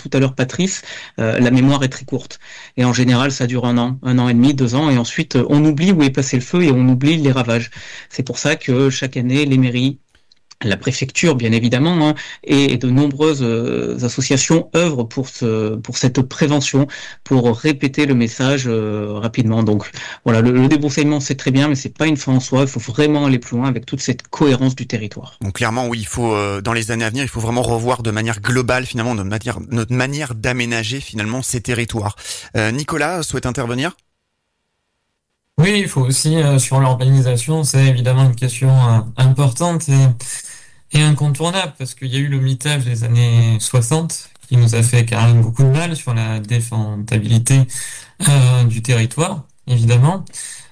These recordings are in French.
tout à l'heure Patrice, la mémoire est très courte. Et en général, ça dure 1 an et demi, 2 ans, et ensuite on oublie où est passé le feu et on oublie les ravages. C'est pour ça que chaque année, les mairies, la préfecture, bien évidemment, hein, et de nombreuses associations œuvrent pour cette prévention, pour répéter le message rapidement. Donc voilà, le débroussaillement c'est très bien, mais c'est pas une fin en soi. Il faut vraiment aller plus loin avec toute cette cohérence du territoire. Donc clairement, oui, il faut dans les années à venir, il faut vraiment revoir de manière globale finalement notre manière d'aménager finalement ces territoires. Nicolas souhaite intervenir. Oui, il faut aussi, sur l'urbanisation, c'est évidemment une question importante et incontournable, parce qu'il y a eu le mitage des années 60 qui nous a fait quand même beaucoup de mal sur la défendabilité du territoire, évidemment.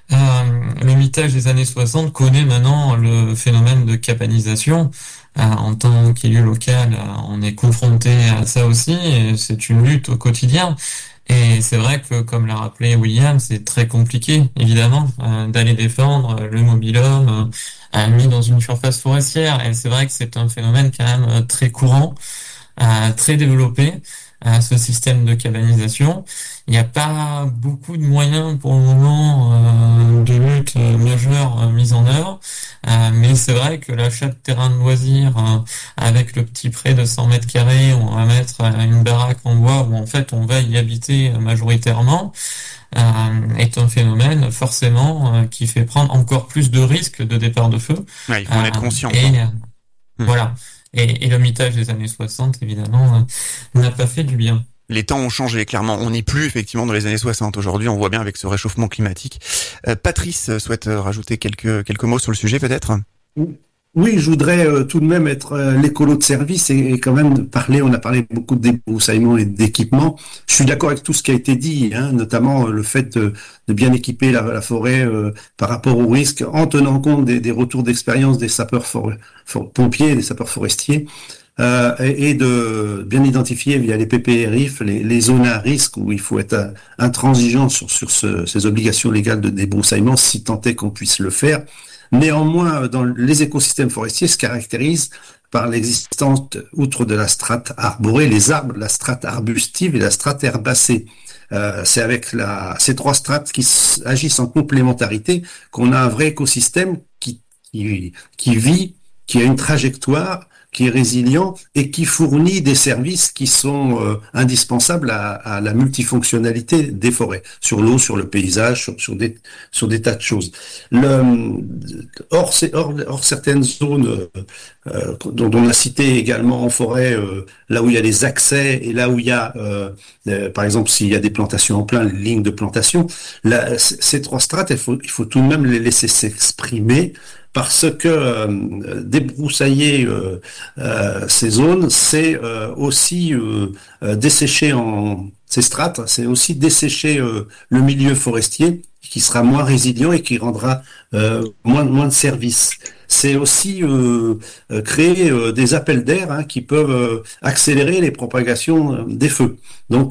Le mitage des années 60 connaît maintenant le phénomène de cabanisation. En tant qu'élu local, on est confronté à ça aussi, et c'est une lutte au quotidien. Et c'est vrai que, comme l'a rappelé William, c'est très compliqué, évidemment, d'aller défendre le mobil-home mis dans une surface forestière. Et c'est vrai que c'est un phénomène quand même très courant, très développé, ce système de cabanisation. Il n'y a pas beaucoup de moyens pour le moment de lutte majeure mis en œuvre, mais c'est vrai que l'achat de terrain de loisirs avec le petit prêt de 100 mètres carrés, où on va mettre une baraque en bois où en fait on va y habiter majoritairement, est un phénomène forcément qui fait prendre encore plus de risques de départ de feu. Ouais, il faut en être conscient. Voilà. Et le mitage des années 60, évidemment, n'a pas fait du bien. Les temps ont changé, clairement. On n'est plus effectivement dans les années 60. Aujourd'hui, on voit bien avec ce réchauffement climatique. Patrice souhaite rajouter quelques mots sur le sujet, peut-être ? Oui, je voudrais tout de même être l'écolo de service et quand même on a parlé beaucoup de débroussaillement et d'équipement. Je suis d'accord avec tout ce qui a été dit, hein, notamment le fait de bien équiper la forêt par rapport aux risques, en tenant compte des retours d'expérience des sapeurs pompiers, des sapeurs forestiers. Et de bien identifier via les PPRIF les zones à risque où il faut être intransigeant sur ces obligations légales de débroussaillement, si tant est qu'on puisse le faire. Néanmoins, dans les écosystèmes forestiers se caractérisent par l'existence, outre de la strate arborée, les arbres, la strate arbustive et la strate herbacée. C'est avec ces trois strates qui agissent en complémentarité qu'on a un vrai écosystème qui vit, qui a une trajectoire, qui est résilient et qui fournit des services qui sont indispensables à la multifonctionnalité des forêts, sur l'eau, sur le paysage, sur des tas de choses. Hors certaines zones dont on a cité également en forêt, là où il y a des accès et là où il y a, par exemple, s'il y a des plantations en plein, les lignes de plantation, ces trois strates, il faut tout de même les laisser s'exprimer, parce que débroussailler ces zones, c'est aussi dessécher ces strates, c'est aussi dessécher le milieu forestier qui sera moins résilient et qui rendra moins de services. C'est aussi créer des appels d'air qui peuvent accélérer les propagations des feux. Donc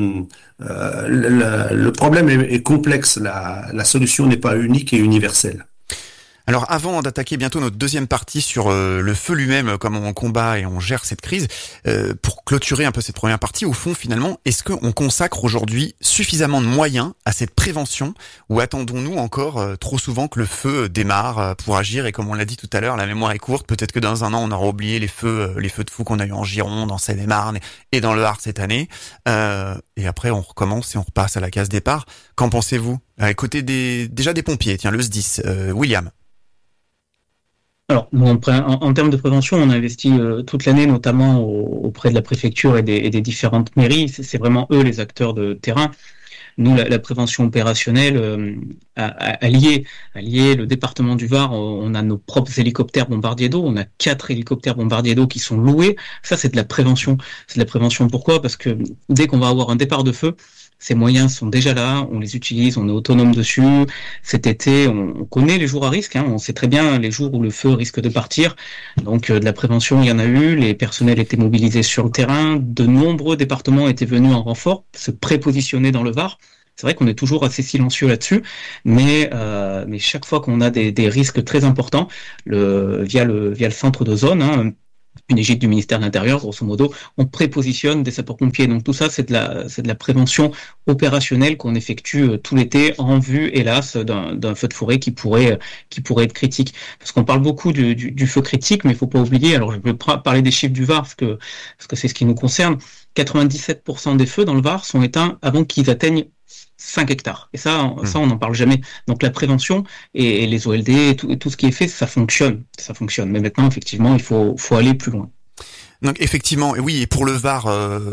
le problème est complexe, la solution n'est pas unique et universelle. Alors avant d'attaquer bientôt notre deuxième partie sur le feu lui-même, comment on combat et on gère cette crise, pour clôturer un peu cette première partie, au fond finalement, est-ce qu'on consacre aujourd'hui suffisamment de moyens à cette prévention, ou attendons-nous encore trop souvent que le feu démarre pour agir? Et comme on l'a dit tout à l'heure, la mémoire est courte, peut-être que dans un an on aura oublié les feux de fou qu'on a eu en Gironde, en Seine-et-Marne et dans le Var cette année, et après on recommence et on repasse à la case départ. Qu'en pensez-vous? À côté déjà des pompiers, tiens, le SDIS, William. Alors, en termes de prévention, on investit toute l'année, notamment auprès de la préfecture et des différentes mairies. C'est vraiment eux les acteurs de terrain. Nous, la prévention opérationnelle, alliée le département du Var, on a nos propres hélicoptères bombardiers d'eau. On a 4 hélicoptères bombardiers d'eau qui sont loués. Ça, c'est de la prévention. C'est de la prévention. Pourquoi ? Parce que dès qu'on va avoir un départ de feu, ces moyens sont déjà là, on les utilise, on est autonome dessus. Cet été, on connaît les jours à risque, on sait très bien les jours où le feu risque de partir. Donc de la prévention, il y en a eu, les personnels étaient mobilisés sur le terrain, de nombreux départements étaient venus en renfort, se prépositionner dans le Var. C'est vrai qu'on est toujours assez silencieux là-dessus, mais chaque fois qu'on a des risques très importants, via le centre de zone, une égide du ministère de l'Intérieur, grosso modo, on prépositionne des sapeurs-pompiers. Donc tout ça, c'est de la prévention opérationnelle qu'on effectue tout l'été en vue, hélas, d'un feu de forêt qui pourrait être critique. Parce qu'on parle beaucoup du feu critique, mais il faut pas oublier, alors je vais parler des chiffres du Var, parce que c'est ce qui nous concerne, 97% des feux dans le Var sont éteints avant qu'ils atteignent 5 hectares. Et ça, on n'en parle jamais. Donc la prévention et les OLD et tout ce qui est fait, ça fonctionne. Ça fonctionne. Mais maintenant, effectivement, il faut aller plus loin. Donc effectivement, oui, et pour le Var,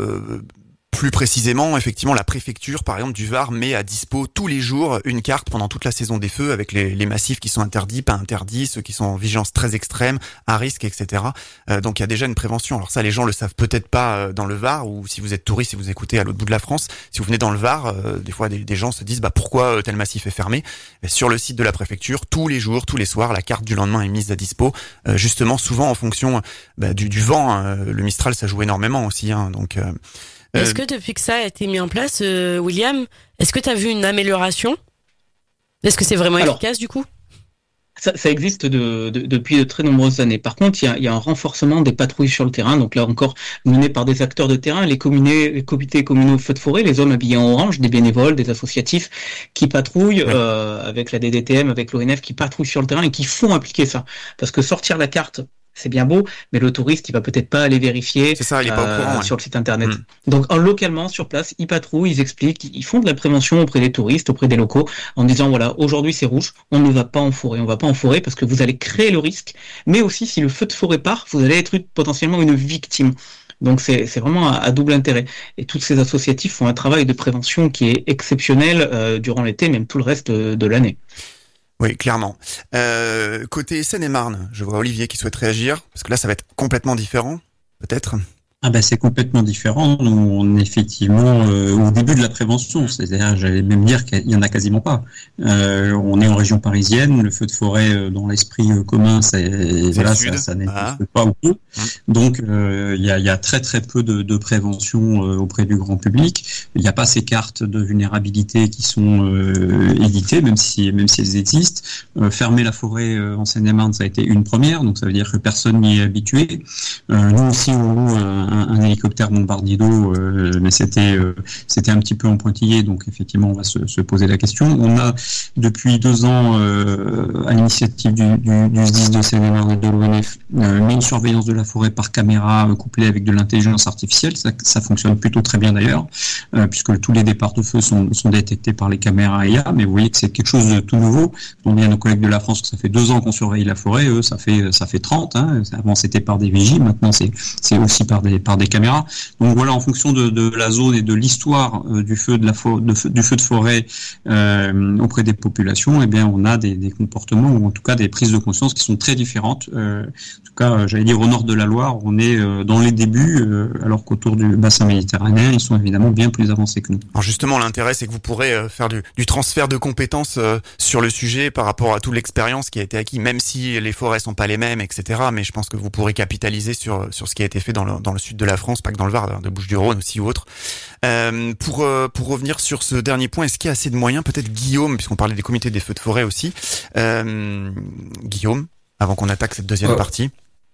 plus précisément, effectivement, la préfecture, par exemple, du Var met à dispo tous les jours une carte pendant toute la saison des feux avec les massifs qui sont interdits, pas interdits, ceux qui sont en vigilance très extrême, à risque, etc. Donc il y a déjà une prévention. Alors ça, les gens le savent peut-être pas dans le Var, ou si vous êtes touriste, si vous écoutez à l'autre bout de la France, si vous venez dans le Var, des fois des gens se disent pourquoi tel massif est fermé. Et sur le site de la préfecture, tous les jours, tous les soirs, la carte du lendemain est mise à dispo, justement souvent en fonction du vent. Le Mistral, ça joue énormément aussi, donc. Est-ce que depuis que ça a été mis en place, William, est-ce que tu as vu une amélioration? Est-ce que c'est vraiment efficace du coup? Ça existe depuis de très nombreuses années. Par contre, il y a un renforcement des patrouilles sur le terrain, donc là encore mené par des acteurs de terrain, les comités communaux feux de forêt, les hommes habillés en orange, des bénévoles, des associatifs qui patrouillent avec la DDTM, avec l'ONF, qui patrouillent sur le terrain et qui font appliquer ça. Parce que sortir la carte, c'est bien beau, mais le touriste, il va peut-être pas aller vérifier c'est ça, il est pas au courant, sur le site internet. Donc, localement, sur place, ils patrouillent, ils expliquent, ils font de la prévention auprès des touristes, auprès des locaux, en disant, voilà, aujourd'hui c'est rouge, on ne va pas en forêt. On va pas en forêt parce que vous allez créer le risque, mais aussi, si le feu de forêt part, vous allez être potentiellement une victime. Donc c'est vraiment à double intérêt. Et tous ces associatifs font un travail de prévention qui est exceptionnel durant l'été, même tout le reste de l'année. Oui, clairement. Côté Seine-et-Marne, je vois Olivier qui souhaite réagir, parce que là, ça va être complètement différent, peut-être. C'est complètement différent. Nous, on est effectivement au début de la prévention. C'est-à-dire, j'allais même dire qu'il y en a quasiment pas. On est en région parisienne. Le feu de forêt, dans l'esprit commun, ça n'existe pas ou peu. Donc, il y a très très peu de prévention auprès du grand public. Il n'y a pas ces cartes de vulnérabilité qui sont éditées, même si elles existent. Fermer la forêt en Seine-et-Marne, ça a été une première. Donc, ça veut dire que personne n'y est habitué. Nous aussi, on loue un hélicoptère bombardier d'eau, mais c'était un petit peu en pointillé, donc effectivement on va se poser la question. On a depuis 2 ans à l'initiative du SDIS de Seine-et-Marne et de l'ONF mis une surveillance de la forêt par caméra couplée avec de l'intelligence artificielle. Ça fonctionne plutôt très bien d'ailleurs, puisque tous les départs de feu sont détectés par les caméras IA, mais vous voyez que c'est quelque chose de tout nouveau. On dit à nos collègues de la France que ça fait 2 ans qu'on surveille la forêt, eux ça fait 30, avant c'était par des vigies, maintenant c'est aussi par des caméras. Donc voilà, en fonction de la zone et de l'histoire du feu de forêt auprès des populations, on a des comportements ou en tout cas des prises de conscience qui sont très différentes. En tout cas, j'allais dire au nord de la Loire, on est dans les débuts, alors qu'autour du bassin méditerranéen, ils sont évidemment bien plus avancés que nous. Alors justement, l'intérêt, c'est que vous pourrez faire du transfert de compétences sur le sujet par rapport à toute l'expérience qui a été acquise, même si les forêts sont pas les mêmes, etc. Mais je pense que vous pourrez capitaliser sur ce qui a été fait dans le sud de la France, pas que dans le Var, de Bouches-du-Rhône aussi ou autre. Pour revenir sur ce dernier point, est-ce qu'il y a assez de moyens, peut-être Guillaume, puisqu'on parlait des comités des feux de forêt aussi, Guillaume, avant qu'on attaque cette deuxième partie.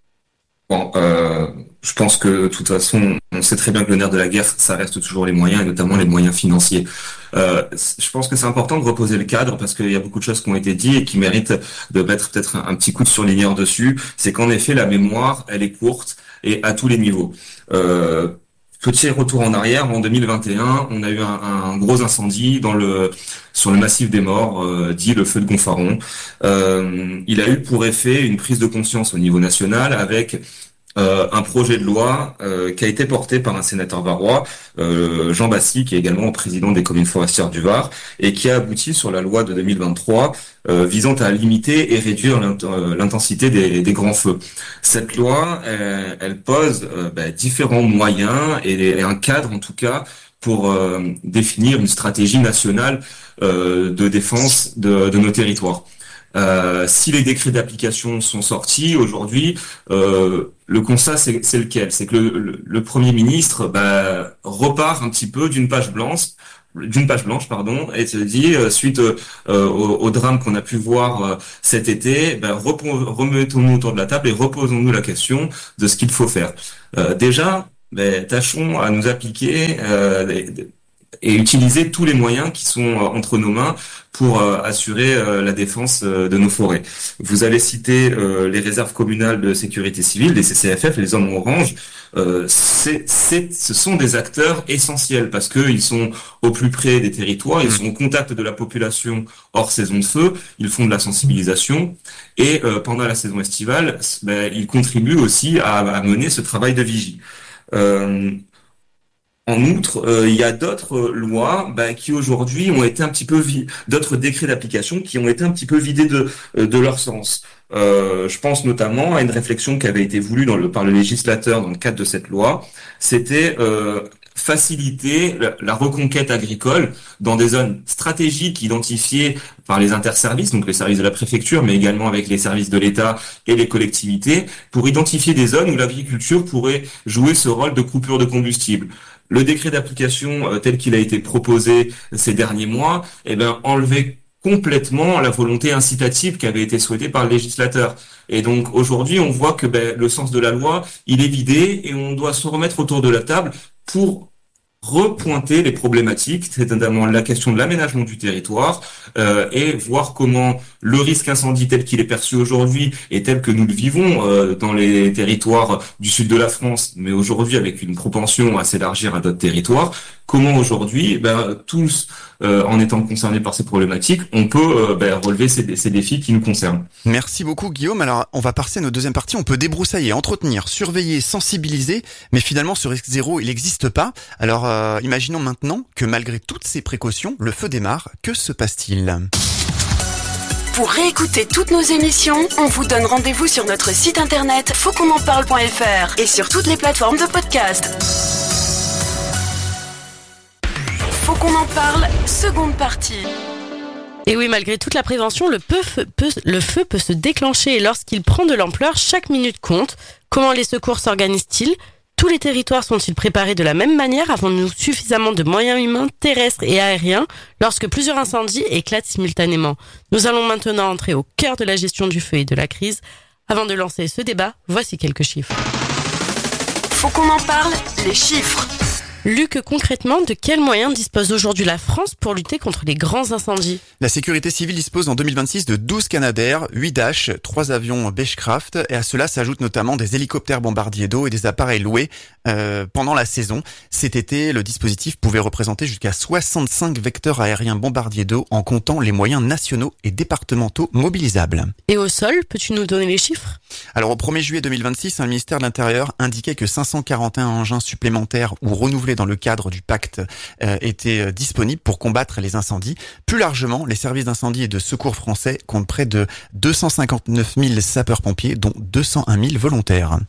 Je pense que de toute façon, on sait très bien que le nerf de la guerre, ça reste toujours les moyens, et notamment les moyens financiers. Je pense que c'est important de reposer le cadre parce qu'il y a beaucoup de choses qui ont été dites et qui méritent de mettre peut-être un petit coup de surligneur dessus. C'est qu'en effet, la mémoire, elle est courte et à tous les niveaux. Petit retour en arrière, en 2021, on a eu un gros incendie sur le massif des Morts, dit le feu de Gonfaron. Il a eu pour effet une prise de conscience au niveau national avec un projet de loi qui a été porté par un sénateur varois, Jean Bassy, qui est également président des communes forestières du Var, et qui a abouti sur la loi de 2023 visant à limiter et réduire l'intensité des grands feux. Cette loi, elle pose différents moyens et un cadre en tout cas pour définir une stratégie nationale de défense de nos territoires. Si les décrets d'application sont sortis aujourd'hui, le constat c'est lequel? C'est que le Premier ministre repart un petit peu d'une page blanche, et se dit suite au drame qu'on a pu voir cet été, remettons-nous autour de la table et reposons-nous la question de ce qu'il faut faire. Déjà, tâchons à nous appliquer et utiliser tous les moyens qui sont entre nos mains pour assurer la défense de nos forêts. Vous avez cité les réserves communales de sécurité civile, les CCFF, les hommes orange. Ce sont des acteurs essentiels parce qu'ils sont au plus près des territoires, ils sont au contact de la population hors saison de feu, ils font de la sensibilisation et pendant la saison estivale, ils contribuent aussi à mener ce travail de vigie. En outre, il y a d'autres lois qui aujourd'hui ont été un petit peu d'autres décrets d'application qui ont été un petit peu vidés de leur sens. Je pense notamment à une réflexion qui avait été voulue par le législateur dans le cadre de cette loi. C'était faciliter la reconquête agricole dans des zones stratégiques identifiées par les interservices, donc les services de la préfecture, mais également avec les services de l'État et les collectivités, pour identifier des zones où l'agriculture pourrait jouer ce rôle de coupure de combustible. Le décret d'application tel qu'il a été proposé ces derniers mois, enlevait complètement la volonté incitative qui avait été souhaitée par le législateur. Et donc aujourd'hui, on voit que le sens de la loi, il est vidé et on doit se remettre autour de la table pour repointer les problématiques, c'est notamment la question de l'aménagement du territoire et voir comment le risque incendie tel qu'il est perçu aujourd'hui et tel que nous le vivons dans les territoires du sud de la France, mais aujourd'hui avec une propension à s'élargir à d'autres territoires, comment aujourd'hui, tous, en étant concernés par ces problématiques, on peut relever ces défis qui nous concernent. Merci beaucoup Guillaume. Alors on va passer à notre deuxième partie. On peut débroussailler, entretenir, surveiller, sensibiliser, mais finalement ce risque zéro, il n'existe pas. Alors imaginons maintenant que malgré toutes ces précautions, le feu démarre. Que se passe-t-il ? Pour réécouter toutes nos émissions, on vous donne rendez-vous sur notre site internet fautquonenparle.fr et sur toutes les plateformes de podcast. Faut qu'on en parle, seconde partie. Et oui, malgré toute la prévention, le feu peut se déclencher et lorsqu'il prend de l'ampleur, chaque minute compte. Comment les secours s'organisent-ils ? Tous les territoires sont-ils préparés de la même manière ? Avons-nous suffisamment de moyens humains, terrestres et aériens lorsque plusieurs incendies éclatent simultanément ? Nous allons maintenant entrer au cœur de la gestion du feu et de la crise. Avant de lancer ce débat, voici quelques chiffres. Faut qu'on en parle, les chiffres. Luc, concrètement, de quels moyens dispose aujourd'hui la France pour lutter contre les grands incendies ? La sécurité civile dispose en 2026 de 12 Canadair, 8 Dash, 3 avions Beechcraft et à cela s'ajoutent notamment des hélicoptères bombardiers d'eau et des appareils loués pendant la saison. Cet été, le dispositif pouvait représenter jusqu'à 65 vecteurs aériens bombardiers d'eau en comptant les moyens nationaux et départementaux mobilisables. Et au sol, peux-tu nous donner les chiffres ? Alors au 1er juillet 2026, le ministère de l'Intérieur indiquait que 541 engins supplémentaires ou renouvelés dans le cadre du pacte étaient disponibles pour combattre les incendies. Plus largement, les services d'incendie et de secours français comptent près de 259 000 sapeurs-pompiers, dont 201 000 volontaires.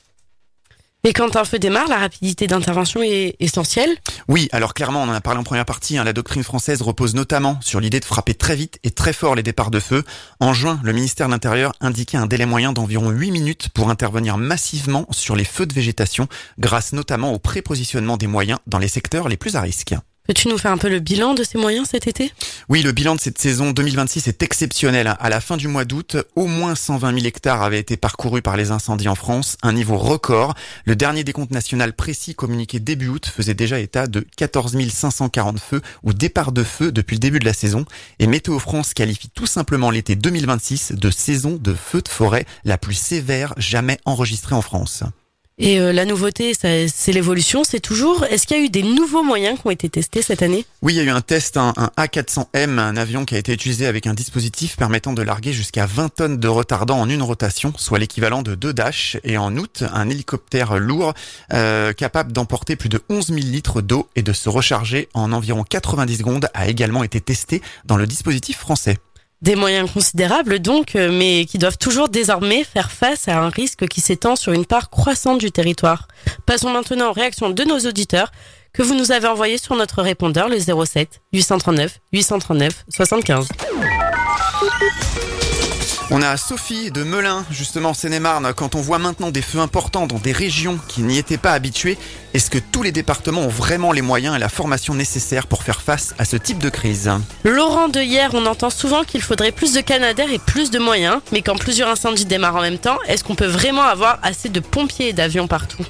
Et quand un feu démarre, la rapidité d'intervention est essentielle ? Oui, alors clairement, on en a parlé en première partie, la doctrine française repose notamment sur l'idée de frapper très vite et très fort les départs de feu. En juin, le ministère de l'Intérieur indiquait un délai moyen d'environ 8 minutes pour intervenir massivement sur les feux de végétation, grâce notamment au prépositionnement des moyens dans les secteurs les plus à risque. Peux-tu nous faire un peu le bilan de ces moyens cet été ? Oui, le bilan de cette saison 2026 est exceptionnel. À la fin du mois d'août, au moins 120 000 hectares avaient été parcourus par les incendies en France, un niveau record. Le dernier décompte national précis communiqué début août faisait déjà état de 14 540 feux ou départs de feu depuis le début de la saison. Et Météo France qualifie tout simplement l'été 2026 de saison de feux de forêt la plus sévère jamais enregistrée en France. Et la nouveauté, c'est l'évolution, c'est toujours... Est-ce qu'il y a eu des nouveaux moyens qui ont été testés cette année ? Oui, il y a eu un test, un A400M, un avion qui a été utilisé avec un dispositif permettant de larguer jusqu'à 20 tonnes de retardant en une rotation, soit l'équivalent de 2 Dash. Et en août, un hélicoptère lourd capable d'emporter plus de 11 000 litres d'eau et de se recharger en environ 90 secondes a également été testé dans le dispositif français. Des moyens considérables donc, mais qui doivent toujours désormais faire face à un risque qui s'étend sur une part croissante du territoire. Passons maintenant aux réactions de nos auditeurs que vous nous avez envoyées sur notre répondeur, le 07 839 839 75. On a Sophie de Melun, justement en Seine-et-Marne. Quand on voit maintenant des feux importants dans des régions qui n'y étaient pas habituées, est-ce que tous les départements ont vraiment les moyens et la formation nécessaire pour faire face à ce type de crise? Laurent de Hier, on entend souvent qu'il faudrait plus de Canadair et plus de moyens, mais quand plusieurs incendies démarrent en même temps, est-ce qu'on peut vraiment avoir assez de pompiers et d'avions partout?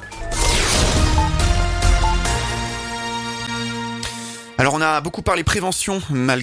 Alors on a beaucoup parlé prévention,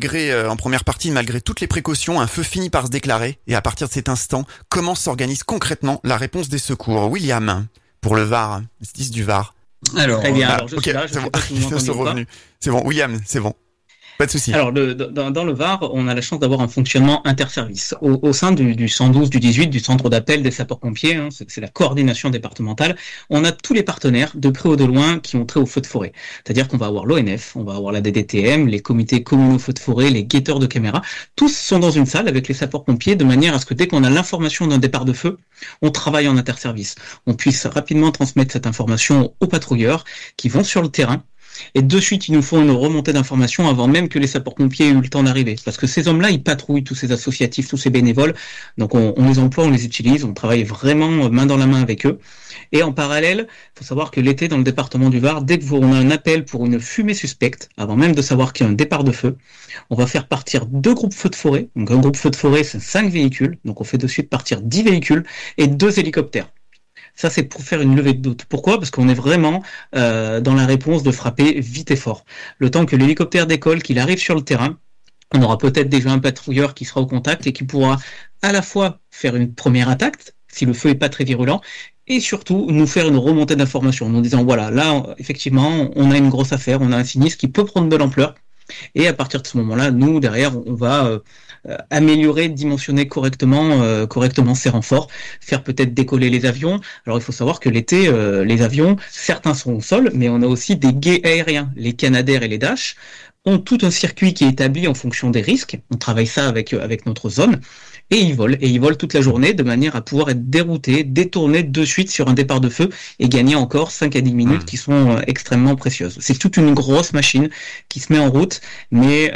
en première partie, malgré toutes les précautions, un feu finit par se déclarer. Et à partir de cet instant, comment s'organise concrètement la réponse des secours? William, pour le Var, le 10 du Var. Alors, Très bien, alors je ok, suis là, je c'est sais bon, pas si vous ils m'entendez sont ou pas. revenus. C'est bon, William, c'est bon. Pas de souci. Alors, dans le Var, on a la chance d'avoir un fonctionnement interservice. Au sein du 112, du 18, du centre d'appel des sapeurs-pompiers, c'est la coordination départementale, on a tous les partenaires, de près ou de loin, qui ont trait au feu de forêt. C'est-à-dire qu'on va avoir l'ONF, on va avoir la DDTM, les comités communaux feu de forêt, les guetteurs de caméras. Tous sont dans une salle avec les sapeurs-pompiers, de manière à ce que dès qu'on a l'information d'un départ de feu, on travaille en interservice. On puisse rapidement transmettre cette information aux patrouilleurs qui vont sur le terrain. Et de suite, il nous faut une remontée d'informations avant même que les sapeurs-pompiers aient eu le temps d'arriver. Parce que ces hommes-là, ils patrouillent tous ces associatifs, tous ces bénévoles. Donc on les emploie, on les utilise, on travaille vraiment main dans la main avec eux. Et en parallèle, il faut savoir que l'été, dans le département du Var, dès qu'on a un appel pour une fumée suspecte, avant même de savoir qu'il y a un départ de feu, on va faire partir 2 groupes feux de forêt. Donc un groupe feu de forêt, c'est 5 véhicules. Donc on fait de suite partir 10 véhicules et 2 hélicoptères. Ça, c'est pour faire une levée de doute. Pourquoi? Parce qu'on est vraiment dans la réponse de frapper vite et fort. Le temps que l'hélicoptère décolle, qu'il arrive sur le terrain, on aura peut-être déjà un patrouilleur qui sera au contact et qui pourra à la fois faire une première attaque, si le feu est pas très virulent, et surtout nous faire une remontée d'informations, en nous disant voilà, là, effectivement, on a une grosse affaire, on a un sinistre qui peut prendre de l'ampleur. Et à partir de ce moment-là, nous, derrière, on va améliorer, dimensionner correctement ces renforts, faire peut-être décoller les avions. Alors, il faut savoir que l'été, les avions, certains sont au sol, mais on a aussi des guets aériens. Les Canadair et les Dash ont tout un circuit qui est établi en fonction des risques. On travaille ça avec notre zone. Et ils volent toute la journée de manière à pouvoir être déroutés, détournés de suite sur un départ de feu et gagner encore 5 à 10 minutes qui sont extrêmement précieuses. C'est toute une grosse machine qui se met en route, mais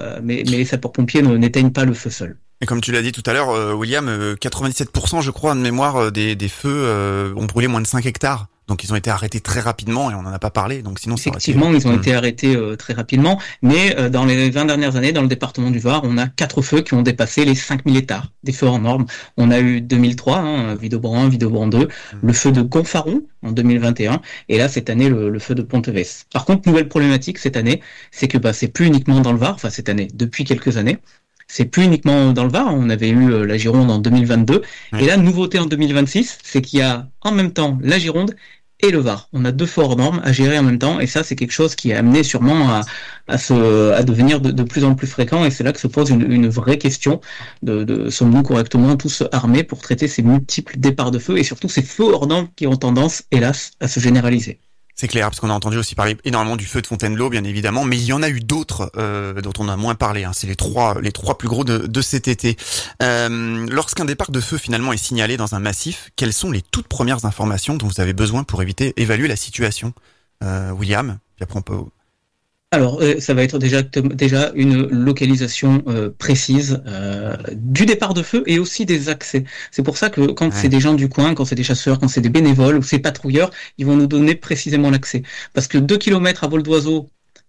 les sapeurs-pompiers n'éteignent pas le feu seul. Et comme tu l'as dit tout à l'heure, William, 97% je crois de mémoire des feux ont brûlé moins de 5 hectares. Donc ils ont été arrêtés très rapidement et on n'en a pas parlé. Donc sinon, effectivement, ils ont été arrêtés très rapidement. Mais dans les 20 dernières années, dans le département du Var, on a 4 feux qui ont dépassé les 5000 hectares. Des feux hors normes. On a eu 2003, Vidobran 1, Vidobran 2, le feu de Gonfaron en 2021. Et là, cette année, le feu de Ponteves. Par contre, nouvelle problématique cette année, c'est que c'est plus uniquement dans le Var. Enfin, cette année, depuis quelques années. C'est plus uniquement dans le Var, on avait eu la Gironde en 2022, et la nouveauté en 2026, c'est qu'il y a en même temps la Gironde et le Var. On a 2 feux hors normes à gérer en même temps, et ça c'est quelque chose qui est amené sûrement à devenir de plus en plus fréquent, et c'est là que se pose une vraie question de sommes-nous correctement tous armés pour traiter ces multiples départs de feu, et surtout ces feux hors normes qui ont tendance, hélas, à se généraliser. C'est clair, parce qu'on a entendu aussi parler énormément du feu de Fontainebleau, bien évidemment, mais il y en a eu d'autres dont on a moins parlé. C'est les trois plus gros de cet été. Lorsqu'un départ de feu finalement est signalé dans un massif, quelles sont les toutes premières informations dont vous avez besoin pour évaluer la situation, William? Puis après on peut... Alors, ça va être déjà une localisation précise du départ de feu et aussi des accès. C'est pour ça que quand c'est des gens du coin, quand c'est des chasseurs, quand c'est des bénévoles ou c'est patrouilleurs, ils vont nous donner précisément l'accès. Parce que 2 kilomètres à vol d'oiseau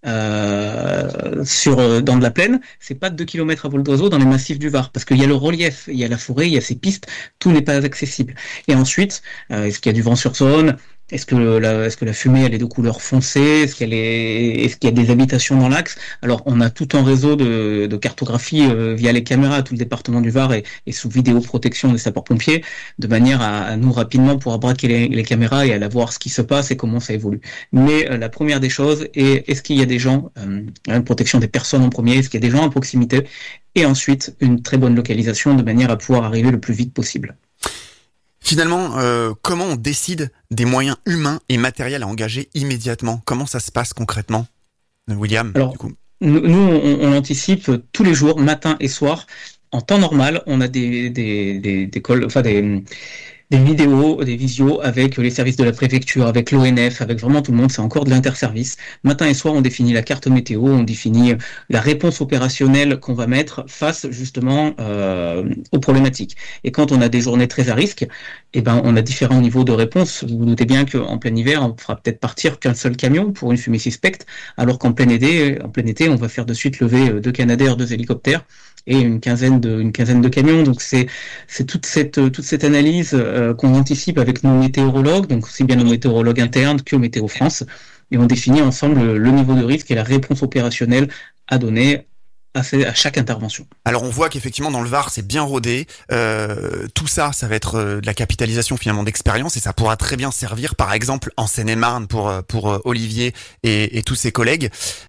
dans de la plaine, c'est pas 2 kilomètres à vol d'oiseau dans les massifs du Var, parce qu'il y a le relief, il y a la forêt, il y a ces pistes, tout n'est pas accessible. Et ensuite, est-ce qu'il y a du vent sur zone? Est-ce que la fumée elle est de couleur foncée? Est-ce qu'il y a des habitations dans l'axe? Alors on a tout un réseau de cartographie via les caméras. Tout le département du Var est sous vidéoprotection des sapeurs-pompiers, de manière à nous rapidement pouvoir braquer les caméras et à voir ce qui se passe et comment ça évolue. Mais la première des choses est-ce qu'il y a des gens, protection des personnes en premier, est-ce qu'il y a des gens à proximité, et ensuite une très bonne localisation de manière à pouvoir arriver le plus vite possible. Finalement, comment on décide des moyens humains et matériels à engager immédiatement? Comment ça se passe concrètement, William? Alors, du coup. Nous, on anticipe tous les jours, matin et soir. En temps normal, on a des des vidéos, des visios avec les services de la préfecture, avec l'ONF, avec vraiment tout le monde. C'est encore de l'interservice. Matin et soir, on définit la carte météo, on définit la réponse opérationnelle qu'on va mettre face justement aux problématiques. Et quand on a des journées très à risque, on a différents niveaux de réponse. Vous vous doutez bien qu'en plein hiver, on fera peut-être partir qu'un seul camion pour une fumée suspecte, alors qu'en plein été, on va faire de suite lever 2 Canadair, 2 hélicoptères et une quinzaine de camions. Donc c'est toute cette analyse qu'on anticipe avec nos météorologues, donc aussi bien nos météorologues internes que Météo France, et on définit ensemble le niveau de risque et la réponse opérationnelle à donner à chaque intervention. Alors on voit qu'effectivement dans le Var c'est bien rodé, tout ça va être de la capitalisation finalement d'expérience, et ça pourra très bien servir par exemple en Seine-et-Marne pour Olivier et tous ses collègues.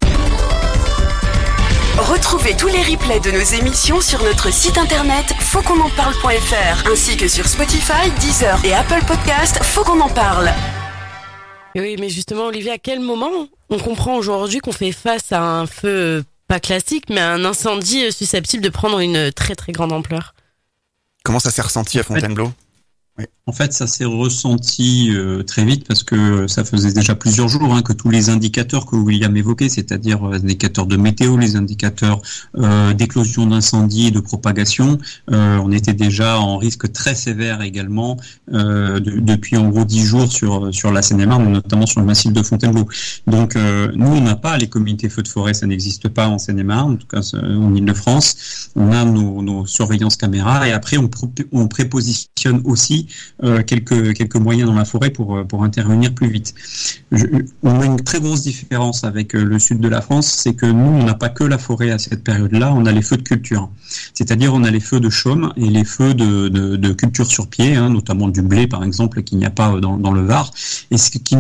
Retrouvez tous les replays de nos émissions sur notre site internet fautquonenparle.fr ainsi que sur Spotify, Deezer et Apple Podcast. Faut qu'on en parle. Oui, mais justement, Olivier, à quel moment on comprend aujourd'hui qu'on fait face à un feu pas classique, mais à un incendie susceptible de prendre une très très grande ampleur? Comment ça s'est ressenti à Fontainebleau? Oui. En fait, ça s'est ressenti très vite parce que ça faisait déjà plusieurs jours que tous les indicateurs que William évoquait, c'est-à-dire les indicateurs de météo, les indicateurs d'éclosion d'incendie et de propagation, on était déjà en risque très sévère également depuis en gros 10 jours sur la Seine-et-Marne, notamment sur le massif de Fontainebleau. Donc nous, on n'a pas les comités feux de forêt, ça n'existe pas en Seine-et-Marne, en tout cas en Île-de-France. On a nos surveillances caméras et après on prépositionne aussi quelques moyens dans la forêt pour intervenir plus vite. On a une très grosse différence avec le sud de la France, c'est que nous, on n'a pas que la forêt à cette période-là, on a les feux de culture. C'est-à-dire on a les feux de chaume et les feux de culture sur pied, notamment du blé par exemple, qu'il n'y a pas dans le Var. Et ce qui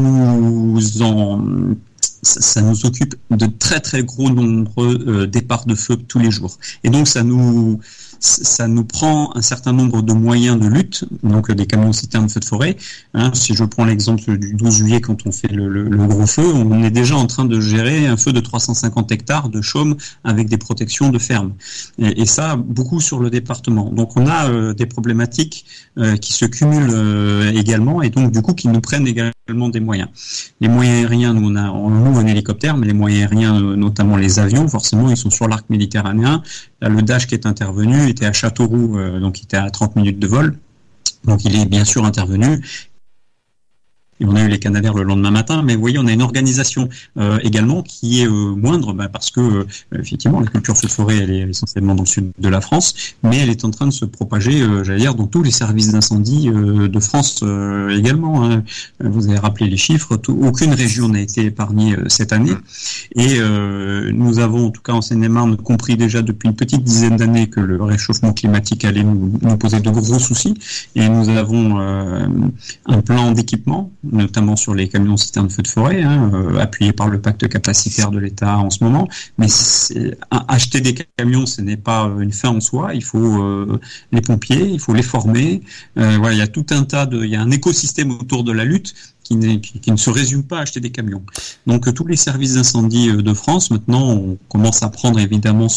ça nous occupe de très très gros nombreux départs de feu tous les jours. Et donc ça nous prend un certain nombre de moyens de lutte, donc des camions citernes feux de forêt. Si je prends l'exemple du 12 juillet, quand on fait le gros feu, on est déjà en train de gérer un feu de 350 hectares de chaume avec des protections de ferme. Et ça, beaucoup sur le département. Donc on a des problématiques qui se cumulent également, et donc du coup qui nous prennent également des moyens. Les moyens aériens, nous on a un hélicoptère, mais les moyens aériens, notamment les avions, forcément ils sont sur l'arc méditerranéen. Là, le Dash qui est intervenu était à Châteauroux, donc il était à 30 minutes de vol. Donc il est bien sûr intervenu. Et on a eu les Canadair le lendemain matin, mais vous voyez, on a une organisation également qui est moindre, parce que effectivement, la culture feu de forêt, elle est essentiellement dans le sud de la France, mais elle est en train de se propager, dans tous les services d'incendie de France également. Vous avez rappelé les chiffres, aucune région n'a été épargnée cette année, et nous avons, en tout cas en Seine-et-Marne, compris déjà depuis une petite dizaine d'années que le réchauffement climatique allait nous poser de gros soucis, et nous avons un plan d'équipement, notamment sur les camions citernes feux de forêt, appuyé par le pacte capacitaire de l'État en ce moment. Mais acheter des camions, ce n'est pas une fin en soi. Il faut les pompiers, il faut les former. Il y a tout il y a un écosystème autour de la lutte qui ne se résume pas à acheter des camions. Donc tous les services d'incendie de France, maintenant, on commence à prendre évidemment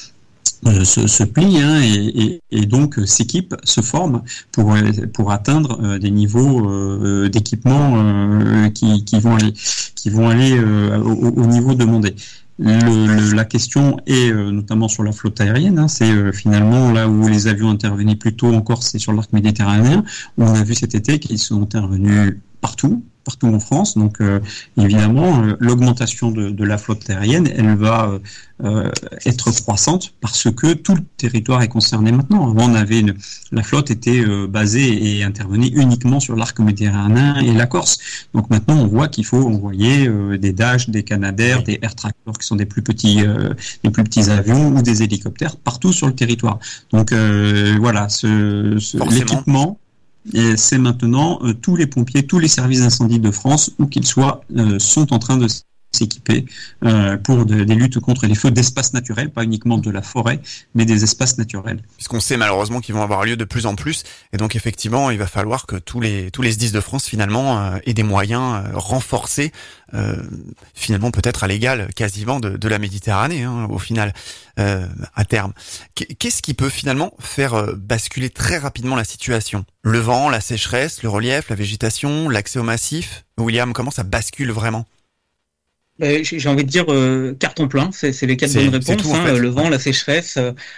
se plie et donc s'équipe, se forme pour atteindre des niveaux d'équipement qui vont aller au niveau demandé. La question est notamment sur la flotte aérienne, c'est finalement là où les avions intervenaient plus tôt encore, c'est sur l'arc méditerranéen, où on a vu cet été qu'ils sont intervenus partout en France. Donc évidemment, l'augmentation de la flotte aérienne, elle va être croissante parce que tout le territoire est concerné maintenant. Avant, la flotte était basée et intervenait uniquement sur l'arc méditerranéen et la Corse. Donc maintenant, on voit qu'il faut envoyer des Dash, des Canadair, des Air Tractor qui sont des plus petits avions ou des hélicoptères partout sur le territoire. Donc l'équipement. Et c'est maintenant tous les pompiers, tous les services d'incendie de France, où qu'ils soient, sont en train de s'équiper pour des luttes contre les feux d'espaces naturels, pas uniquement de la forêt, mais des espaces naturels. Puisqu'on sait malheureusement qu'ils vont avoir lieu de plus en plus, et donc effectivement, il va falloir que tous les SDIS de France finalement aient des moyens renforcés, finalement peut-être à l'égal quasiment de la Méditerranée au final, à terme. Qu'est-ce qui peut finalement faire basculer très rapidement la situation ? Le vent, la sécheresse, le relief, la végétation, l'accès au massif. William, comment ça bascule vraiment ? J'ai envie de dire carton plein, c'est les quatre bonnes réponses. Tout, en fait. Le vent, la sécheresse,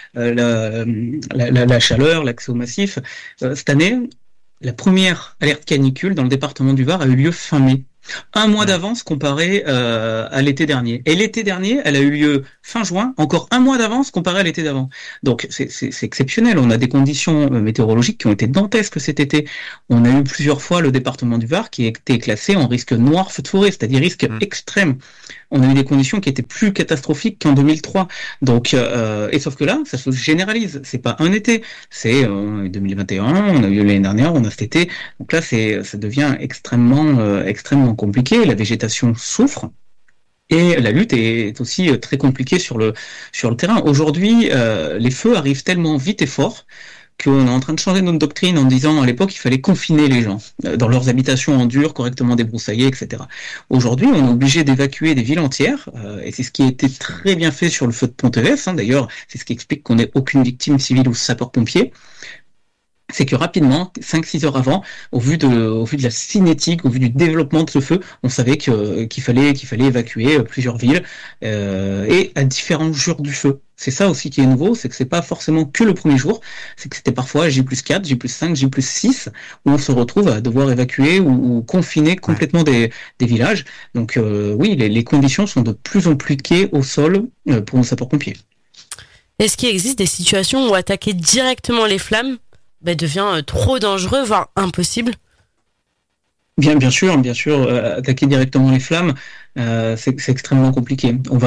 la chaleur, l'accès au massif. Cette année, la première alerte canicule dans le département du Var a eu lieu fin mai. Un mois d'avance comparé à l'été dernier. Et l'été dernier, elle a eu lieu fin juin, encore un mois d'avance comparé à l'été d'avant. Donc c'est exceptionnel. On a des conditions météorologiques qui ont été dantesques cet été. On a eu plusieurs fois le département du Var qui a été classé en risque noir feu de forêt, c'est-à-dire risque extrême. On a eu des conditions qui étaient plus catastrophiques qu'en 2003. Donc, et sauf que là, ça se généralise. C'est pas un été, c'est 2021. On a eu l'année dernière, on a cet été. Donc là, ça devient extrêmement compliqué. La végétation souffre. Et la lutte est aussi très compliquée sur le terrain. Aujourd'hui, les feux arrivent tellement vite et fort qu'on est en train de changer notre doctrine en disant à l'époque il fallait confiner les gens dans leurs habitations en dur, correctement débroussaillées, etc. Aujourd'hui, on est obligé d'évacuer des villes entières, et c'est ce qui a été très bien fait sur le feu de Pont-Évesse. D'ailleurs, c'est ce qui explique qu'on n'ait aucune victime civile ou sapeur-pompier. C'est que rapidement, 5-6 heures avant, au vu de la cinétique, au vu du développement de ce feu, on savait qu'il fallait évacuer plusieurs villes, et à différents jours du feu. C'est ça aussi qui est nouveau, c'est que c'est pas forcément que le premier jour, c'est que c'était parfois J+4, J+5, J+6, où on se retrouve à devoir évacuer ou confiner complètement des villages. Donc oui, les conditions sont de plus en plus compliquées au sol pour nos sapeurs-pompiers. Est-ce qu'il existe des situations où attaquer directement les flammes devient trop dangereux, voire impossible? Bien sûr, attaquer directement les flammes, c'est extrêmement compliqué. On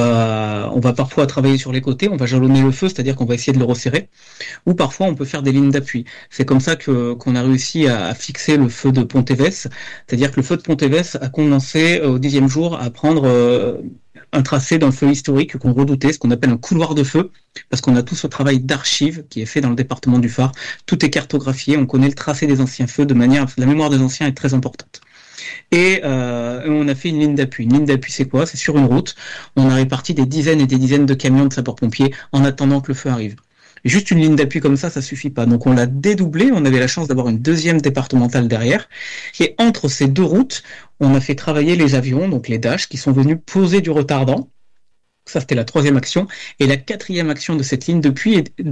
va parfois travailler sur les côtés, on va jalonner le feu, c'est-à-dire qu'on va essayer de le resserrer, ou parfois on peut faire des lignes d'appui. C'est comme ça qu'on a réussi à fixer le feu de Pont-Évesse, c'est-à-dire que le feu de Pont-Évesse a commencé au 10e jour à prendre un tracé d'un feu historique qu'on redoutait, ce qu'on appelle un couloir de feu, parce qu'on a tout ce travail d'archives qui est fait dans le département du Var. Tout est cartographié, on connaît le tracé des anciens feux de manière, la mémoire des anciens est très importante. Et on a fait une ligne d'appui. Une ligne d'appui, c'est quoi ? C'est sur une route. On a réparti des dizaines et des dizaines de camions de sapeurs-pompiers en attendant que le feu arrive. Et juste une ligne d'appui comme ça suffit pas. Donc on l'a dédoublé, on avait la chance d'avoir une deuxième départementale derrière. Et entre ces deux routes, on a fait travailler les avions, donc les Dash, qui sont venus poser du retardant. Ça, c'était la troisième action. Et la quatrième action de cette ligne d'appui,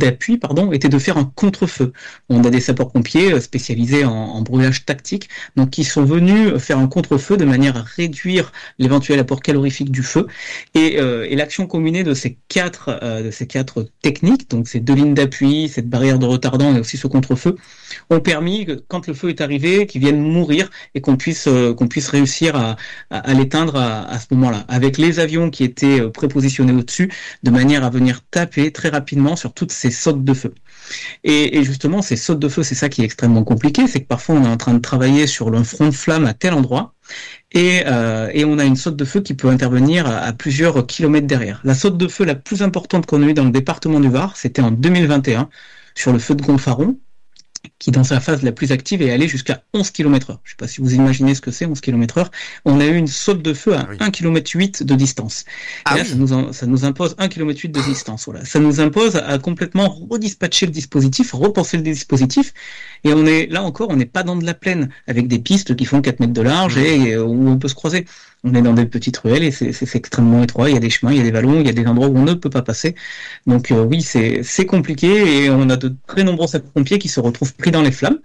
était de faire un contre-feu. On a des sapeurs-pompiers spécialisés en brûlage tactique, donc qui sont venus faire un contre-feu de manière à réduire l'éventuel apport calorifique du feu. Et l'action combinée de ces quatre techniques, donc ces deux lignes d'appui, cette barrière de retardant et aussi ce contre-feu, ont permis que, quand le feu est arrivé, qu'il vienne mourir et qu'on puisse réussir à l'éteindre à ce moment-là. Avec les avions qui étaient prépositionnés au-dessus, de manière à venir taper très rapidement sur toutes ces sautes de feu. Et justement, ces sautes de feu, c'est ça qui est extrêmement compliqué, c'est que parfois on est en train de travailler sur un front de flamme à tel endroit, et on a une saute de feu qui peut intervenir à plusieurs kilomètres derrière. La saute de feu la plus importante qu'on a eue dans le département du Var, c'était en 2021, sur le feu de Gonfaron, qui dans sa phase la plus active est allé jusqu'à 11 km/h. Je ne sais pas si vous imaginez ce que c'est, 11 km/h. On a eu une saute de feu à 1,8 km de distance. Et là, ça nous impose 1,8 km de distance. Voilà. Ça nous impose à complètement redispatcher le dispositif, repenser le dispositif. Et on est, là encore, on n'est pas dans de la plaine, avec des pistes qui font 4 mètres de large et où on peut se croiser. On est dans des petites ruelles et c'est extrêmement étroit. Il y a des chemins, il y a des vallons, il y a des endroits où on ne peut pas passer. Donc oui, c'est compliqué et on a de très nombreux sapeurs-pompiers qui se retrouvent pris dans les flammes.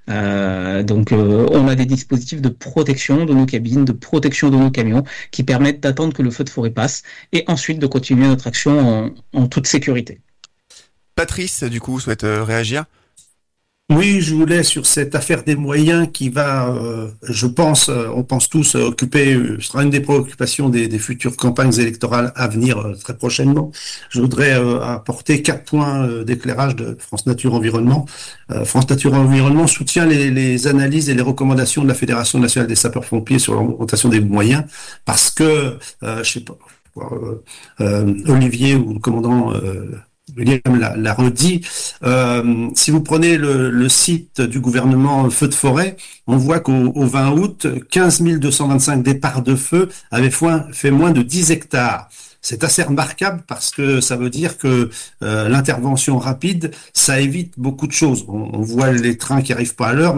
Donc on a des dispositifs de protection de nos cabines, de protection de nos camions qui permettent d'attendre que le feu de forêt passe et ensuite de continuer notre action en toute sécurité. Patrice, du coup, souhaite réagir ? Oui, je voulais sur cette affaire des moyens qui va, je pense, on pense tous occuper, sera une des préoccupations des futures campagnes électorales à venir très prochainement. Je voudrais apporter 4 points d'éclairage de France Nature Environnement. France Nature Environnement soutient les analyses et les recommandations de la Fédération nationale des sapeurs-pompiers sur l'augmentation des moyens parce que, je sais pas, Olivier ou le commandant William l'a redit. Si vous prenez le site du gouvernement Feux de forêt, on voit qu'au 20 août, 15 225 départs de feu avaient fait moins de 10 hectares. C'est assez remarquable parce que ça veut dire que l'intervention rapide, ça évite beaucoup de choses. On voit les trains qui arrivent pas à l'heure,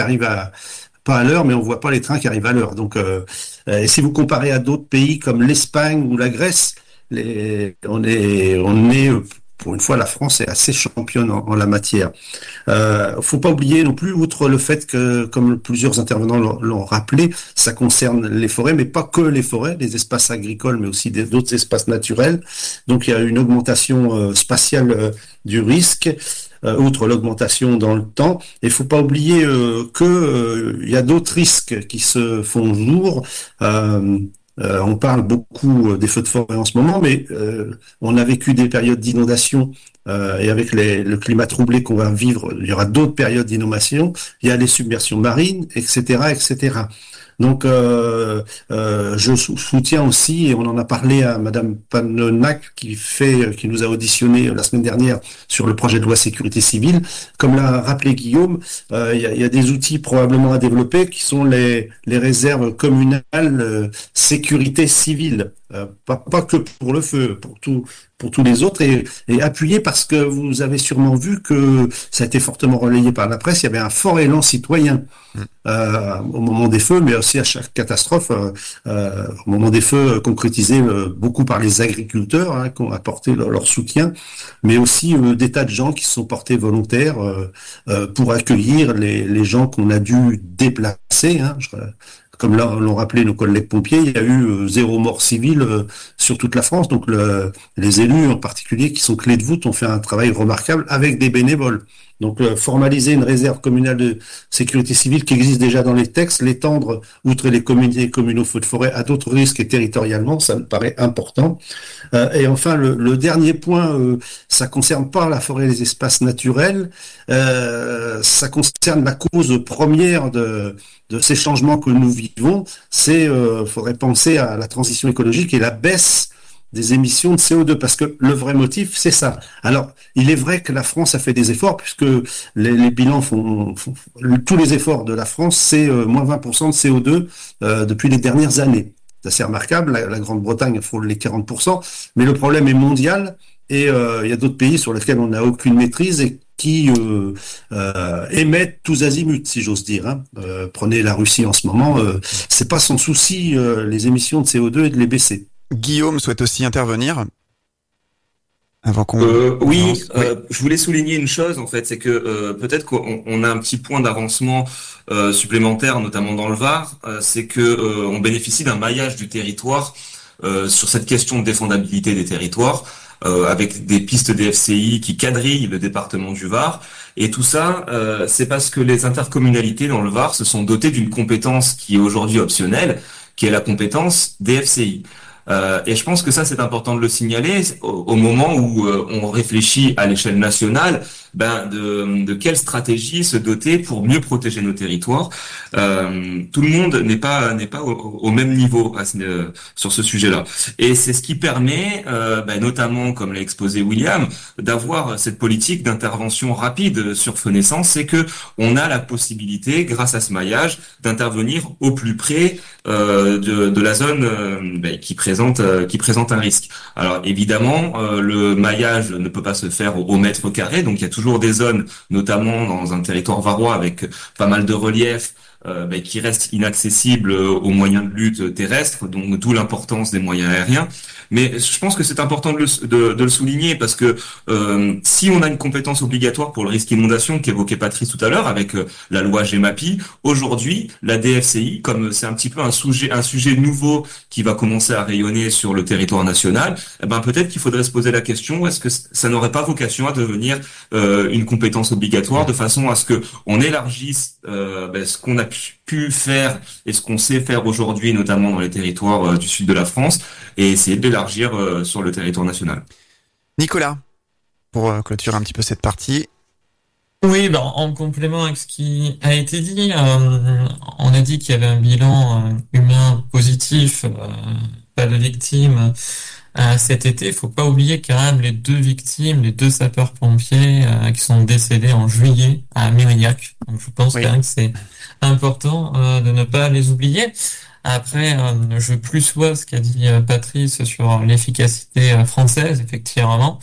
pas à l'heure, mais on voit pas les trains qui arrivent à l'heure. Donc, et si vous comparez à d'autres pays comme l'Espagne ou la Grèce, on est pour une fois, la France est assez championne en la matière. Faut pas oublier non plus, outre le fait que, comme plusieurs intervenants l'ont rappelé, ça concerne les forêts, mais pas que les forêts, les espaces agricoles, mais aussi d'autres espaces naturels. Donc, il y a une augmentation spatiale du risque. Outre l'augmentation dans le temps, et faut pas oublier que il y a d'autres risques qui se font jour. On parle beaucoup des feux de forêt en ce moment, mais on a vécu des périodes d'inondation et avec le climat troublé qu'on va vivre, il y aura d'autres périodes d'inondation. Il y a les submersions marines, etc., etc. Donc, je soutiens aussi, et on en a parlé à Madame Panonac, qui nous a auditionné la semaine dernière sur le projet de loi sécurité civile. Comme l'a rappelé Guillaume, il y a des outils probablement à développer qui sont les réserves communales sécurité civile. Pas que pour le feu, pour tous les autres, et appuyé parce que vous avez sûrement vu que ça a été fortement relayé par la presse, il y avait un fort élan citoyen au moment des feux, mais aussi à chaque catastrophe, au moment des feux concrétisés beaucoup par les agriculteurs qui ont apporté leur soutien, mais aussi des tas de gens qui se sont portés volontaires pour accueillir les gens qu'on a dû déplacer. Comme l'ont rappelé nos collègues pompiers, il y a eu 0 mort civile sur toute la France. Donc les élus en particulier, qui sont clés de voûte, ont fait un travail remarquable avec des bénévoles. Donc formaliser une réserve communale de sécurité civile qui existe déjà dans les textes, l'étendre outre les communautés communaux feux de forêt à d'autres risques et territorialement, ça me paraît important. Et enfin le dernier point, ça concerne pas la forêt et les espaces naturels, ça concerne la cause première de ces changements que nous vivons. Faudrait penser à la transition écologique et la baisse des émissions de CO2, parce que le vrai motif, c'est ça. Alors, il est vrai que la France a fait des efforts, puisque les bilans tous les efforts de la France, c'est moins 20% de CO2 depuis les dernières années. C'est assez remarquable, la Grande-Bretagne frôle les 40%, mais le problème est mondial, et il y a d'autres pays sur lesquels on n'a aucune maîtrise et qui émettent tous azimuts, si j'ose dire. Prenez la Russie en ce moment, c'est pas son souci, les émissions de CO2 et de les baisser. Guillaume souhaite aussi intervenir avant qu'on... Oui, je voulais souligner une chose, en fait, c'est que peut-être qu'on a un petit point d'avancement supplémentaire, notamment dans le Var, c'est que on bénéficie d'un maillage du territoire sur cette question de défendabilité des territoires, avec des pistes DFCI qui quadrillent le département du Var. Et tout ça, c'est parce que les intercommunalités dans le Var se sont dotées d'une compétence qui est aujourd'hui optionnelle, qui est la compétence DFCI. Et je pense que ça, c'est important de le signaler au moment où on réfléchit à l'échelle nationale, de quelle stratégie se doter pour mieux protéger nos territoires. Tout le monde n'est pas au même niveau sur ce sujet-là. Et c'est ce qui permet, notamment, comme l'a exposé William, d'avoir cette politique d'intervention rapide sur feu naissance, c'est que on a la possibilité, grâce à ce maillage, d'intervenir au plus près de la zone qui présente un risque. Alors évidemment, le maillage ne peut pas se faire au mètre carré, donc il y a toujours des zones, notamment dans un territoire varois avec pas mal de relief, qui reste inaccessible aux moyens de lutte terrestres, donc d'où l'importance des moyens aériens. Mais je pense que c'est important de le souligner parce que si on a une compétence obligatoire pour le risque inondation qu'évoquait Patrice tout à l'heure avec la loi GEMAPI, aujourd'hui la DFCI, comme c'est un petit peu un sujet nouveau qui va commencer à rayonner sur le territoire national, peut-être qu'il faudrait se poser la question, est-ce que ça n'aurait pas vocation à devenir une compétence obligatoire de façon à ce que on élargisse ce qu'on a pu faire et ce qu'on sait faire aujourd'hui, notamment dans les territoires du sud de la France, et essayer de l'élargir sur le territoire national. Nicolas, pour clôturer un petit peu cette partie. Oui, en complément avec ce qui a été dit, on a dit qu'il y avait un bilan humain positif, pas de victimes cet été. Il faut pas oublier quand même les deux sapeurs-pompiers qui sont décédés en juillet à Mérillac. Donc je pense quand même que c'est important de ne pas les oublier. Après, je plus vois ce qu'a dit Patrice sur l'efficacité française, effectivement.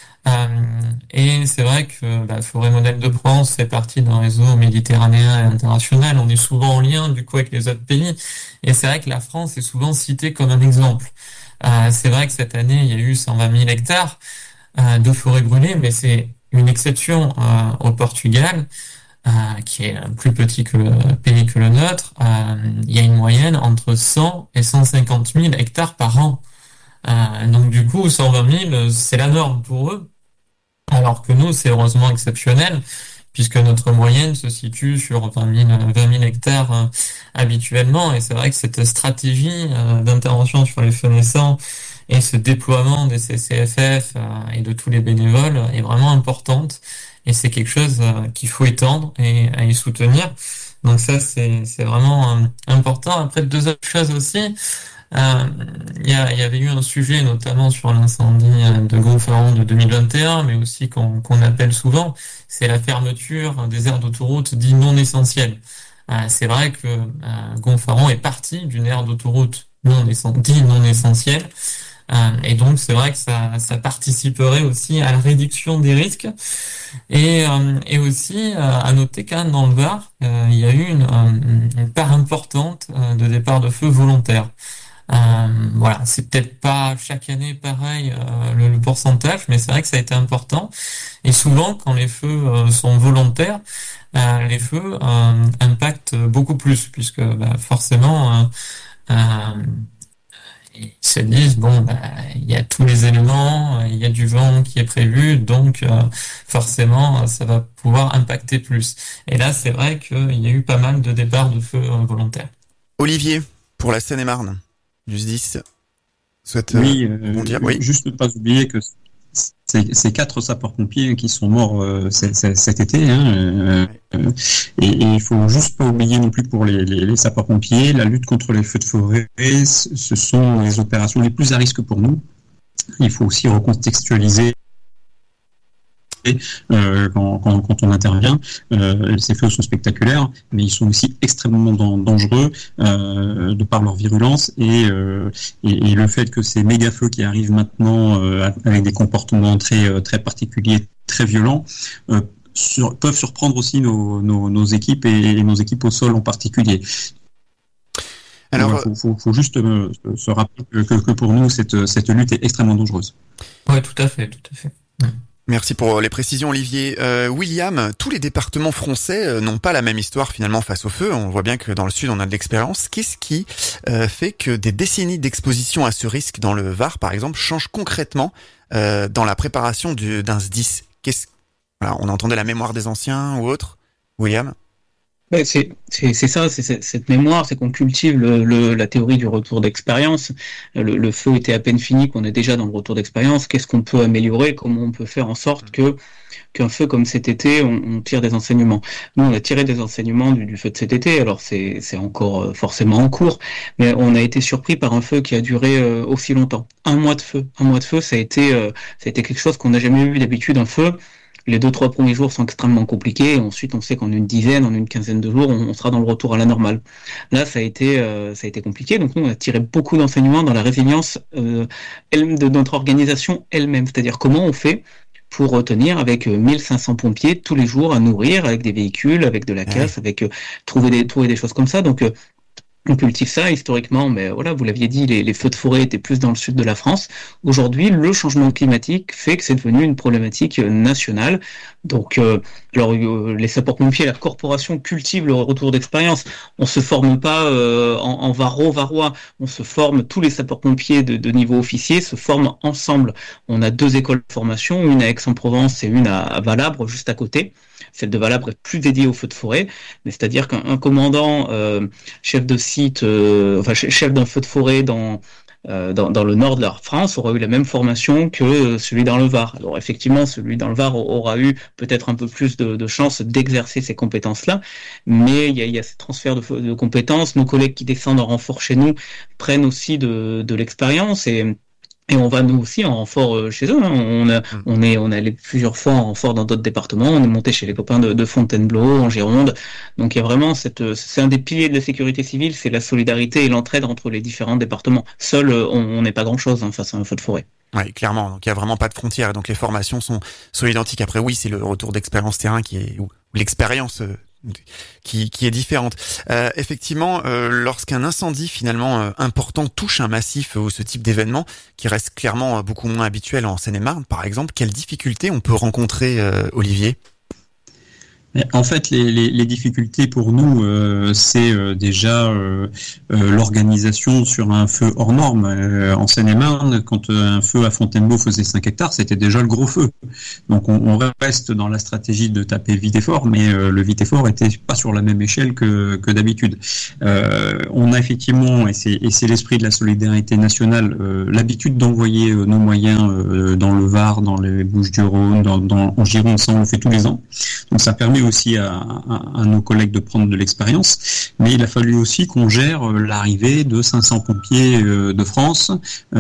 Et c'est vrai que Forêt Modèle de Provence fait partie d'un réseau méditerranéen et international. On est souvent en lien du coup avec les autres pays. Et c'est vrai que la France est souvent citée comme un exemple. C'est vrai que cette année, il y a eu 120 000 hectares de forêts brûlées, mais c'est une exception au Portugal, qui est plus petit que le pays que le nôtre. Il y a une moyenne entre 100 et 150 000 hectares par an. Donc du coup, 120 000, c'est la norme pour eux. Alors que nous, c'est heureusement exceptionnel, puisque notre moyenne se situe sur 20 000 hectares habituellement. Et c'est vrai que cette stratégie d'intervention sur les feux naissants et ce déploiement des CCFF et de tous les bénévoles est vraiment importante. Et c'est quelque chose qu'il faut étendre et soutenir. Donc ça, c'est vraiment important. Après, deux autres choses aussi. Il y avait eu un sujet notamment sur l'incendie de Gonfaron de 2021, mais aussi qu'on appelle souvent, c'est la fermeture des aires d'autoroute dites non essentielles. C'est vrai que Gonfaron est partie d'une aire d'autoroute dite non essentielle, et donc c'est vrai que ça participerait aussi à la réduction des risques. Et aussi à noter quand même dans le Var, il y a eu une part importante de départ de feu volontaires. Voilà, c'est peut-être pas chaque année pareil le pourcentage, mais c'est vrai que ça a été important. Et souvent, quand les feux sont volontaires, les feux impactent beaucoup plus, puisque forcément, ils se disent il y a tous les éléments, il y a du vent qui est prévu, donc forcément, ça va pouvoir impacter plus. Et là, c'est vrai qu'il y a eu pas mal de départs de feux volontaires. Olivier, pour la Seine-et-Marne. Du 10 souhaite rebondir. Oui, juste ne pas oublier que c'est 4 sapeurs-pompiers qui sont morts cet été. Et il faut juste pas oublier non plus pour les sapeurs-pompiers, la lutte contre les feux de forêt, ce sont les opérations les plus à risque pour nous. Il faut aussi recontextualiser quand on intervient. Ces feux sont spectaculaires, mais ils sont aussi extrêmement dangereux de par leur virulence et le fait que ces méga feux qui arrivent maintenant avec des comportements très particuliers, très violents, peuvent surprendre aussi nos équipes et nos équipes au sol en particulier. Alors, faut juste se rappeler que pour nous cette lutte est extrêmement dangereuse. Ouais, tout à fait. Merci pour les précisions, Olivier. William, tous les départements français n'ont pas la même histoire finalement face au feu. On voit bien que dans le sud, on a de l'expérience. Qu'est-ce qui fait que des décennies d'exposition à ce risque dans le Var, par exemple, changent concrètement dans la préparation d'un SDIS? On entendait la mémoire des anciens ou autre, William? C'est ça, c'est cette mémoire, c'est qu'on cultive la théorie du retour d'expérience. Le feu était à peine fini, qu'on est déjà dans le retour d'expérience. Qu'est-ce qu'on peut améliorer? Comment on peut faire en sorte qu'un feu comme cet été, on tire des enseignements? Nous, on a tiré des enseignements du feu de cet été. Alors c'est encore forcément en cours, mais on a été surpris par un feu qui a duré aussi longtemps. Un mois de feu, ça a été quelque chose qu'on n'a jamais vu d'habitude. Un feu. Les 2-3 premiers jours sont extrêmement compliqués. Et ensuite, on sait qu'en une quinzaine de jours, on sera dans le retour à la normale. Là, ça a été compliqué. Donc, nous, on a tiré beaucoup d'enseignements dans la résilience de notre organisation elle-même. C'est-à-dire comment on fait pour retenir avec 1500 pompiers tous les jours à nourrir, avec des véhicules, avec de la casse, avec trouver des choses comme ça. Donc on cultive ça historiquement, mais voilà, vous l'aviez dit, les feux de forêt étaient plus dans le sud de la France. Aujourd'hui, le changement climatique fait que c'est devenu une problématique nationale. Donc, les sapeurs-pompiers, la corporation cultive le retour d'expérience. On se forme pas en varois. On se forme, tous les sapeurs-pompiers de niveau officier se forment ensemble. On a 2 écoles de formation, une à Aix-en-Provence et une à Valabre, juste à côté. Celle de Valabre est plus dédiée aux feux de forêt, mais c'est-à-dire qu'un commandant, chef de site, chef d'un feu de forêt dans le nord de la France aura eu la même formation que celui dans le Var. Alors effectivement, celui dans le Var aura eu peut-être un peu plus de chances d'exercer ces compétences-là, mais il y a ce transfert de compétences. Nos collègues qui descendent en renfort chez nous prennent aussi de l'expérience et on va nous aussi en renfort chez eux. Hein. On est allé plusieurs fois en renfort dans d'autres départements. On est monté chez les copains de Fontainebleau, en Gironde. Donc il y a vraiment c'est un des piliers de la sécurité civile, c'est la solidarité et l'entraide entre les différents départements. Seul, on n'est pas grand-chose face à un feu de forêt. Oui, clairement. Donc il y a vraiment pas de frontières. Donc les formations sont identiques. Après, oui, c'est le retour d'expérience terrain ou l'expérience qui est différente. Effectivement, lorsqu'un incendie finalement important touche un massif ou ce type d'événement qui reste clairement beaucoup moins habituel en Seine-et-Marne, par exemple, quelles difficultés on peut rencontrer, Olivier ? En fait, les difficultés pour nous, c'est déjà l'organisation sur un feu hors norme. En Seine-et-Marne, quand un feu à Fontainebleau faisait 5 hectares, c'était déjà le gros feu. Donc on reste dans la stratégie de taper vite et fort, mais le vite et fort était pas sur la même échelle que d'habitude. On a effectivement, et c'est l'esprit de la solidarité nationale, l'habitude d'envoyer nos moyens dans le Var, dans les Bouches-du-Rhône, en Gironde, ça on le fait tous les ans. Donc ça permet aussi à nos collègues de prendre de l'expérience, mais il a fallu aussi qu'on gère l'arrivée de 500 pompiers de France,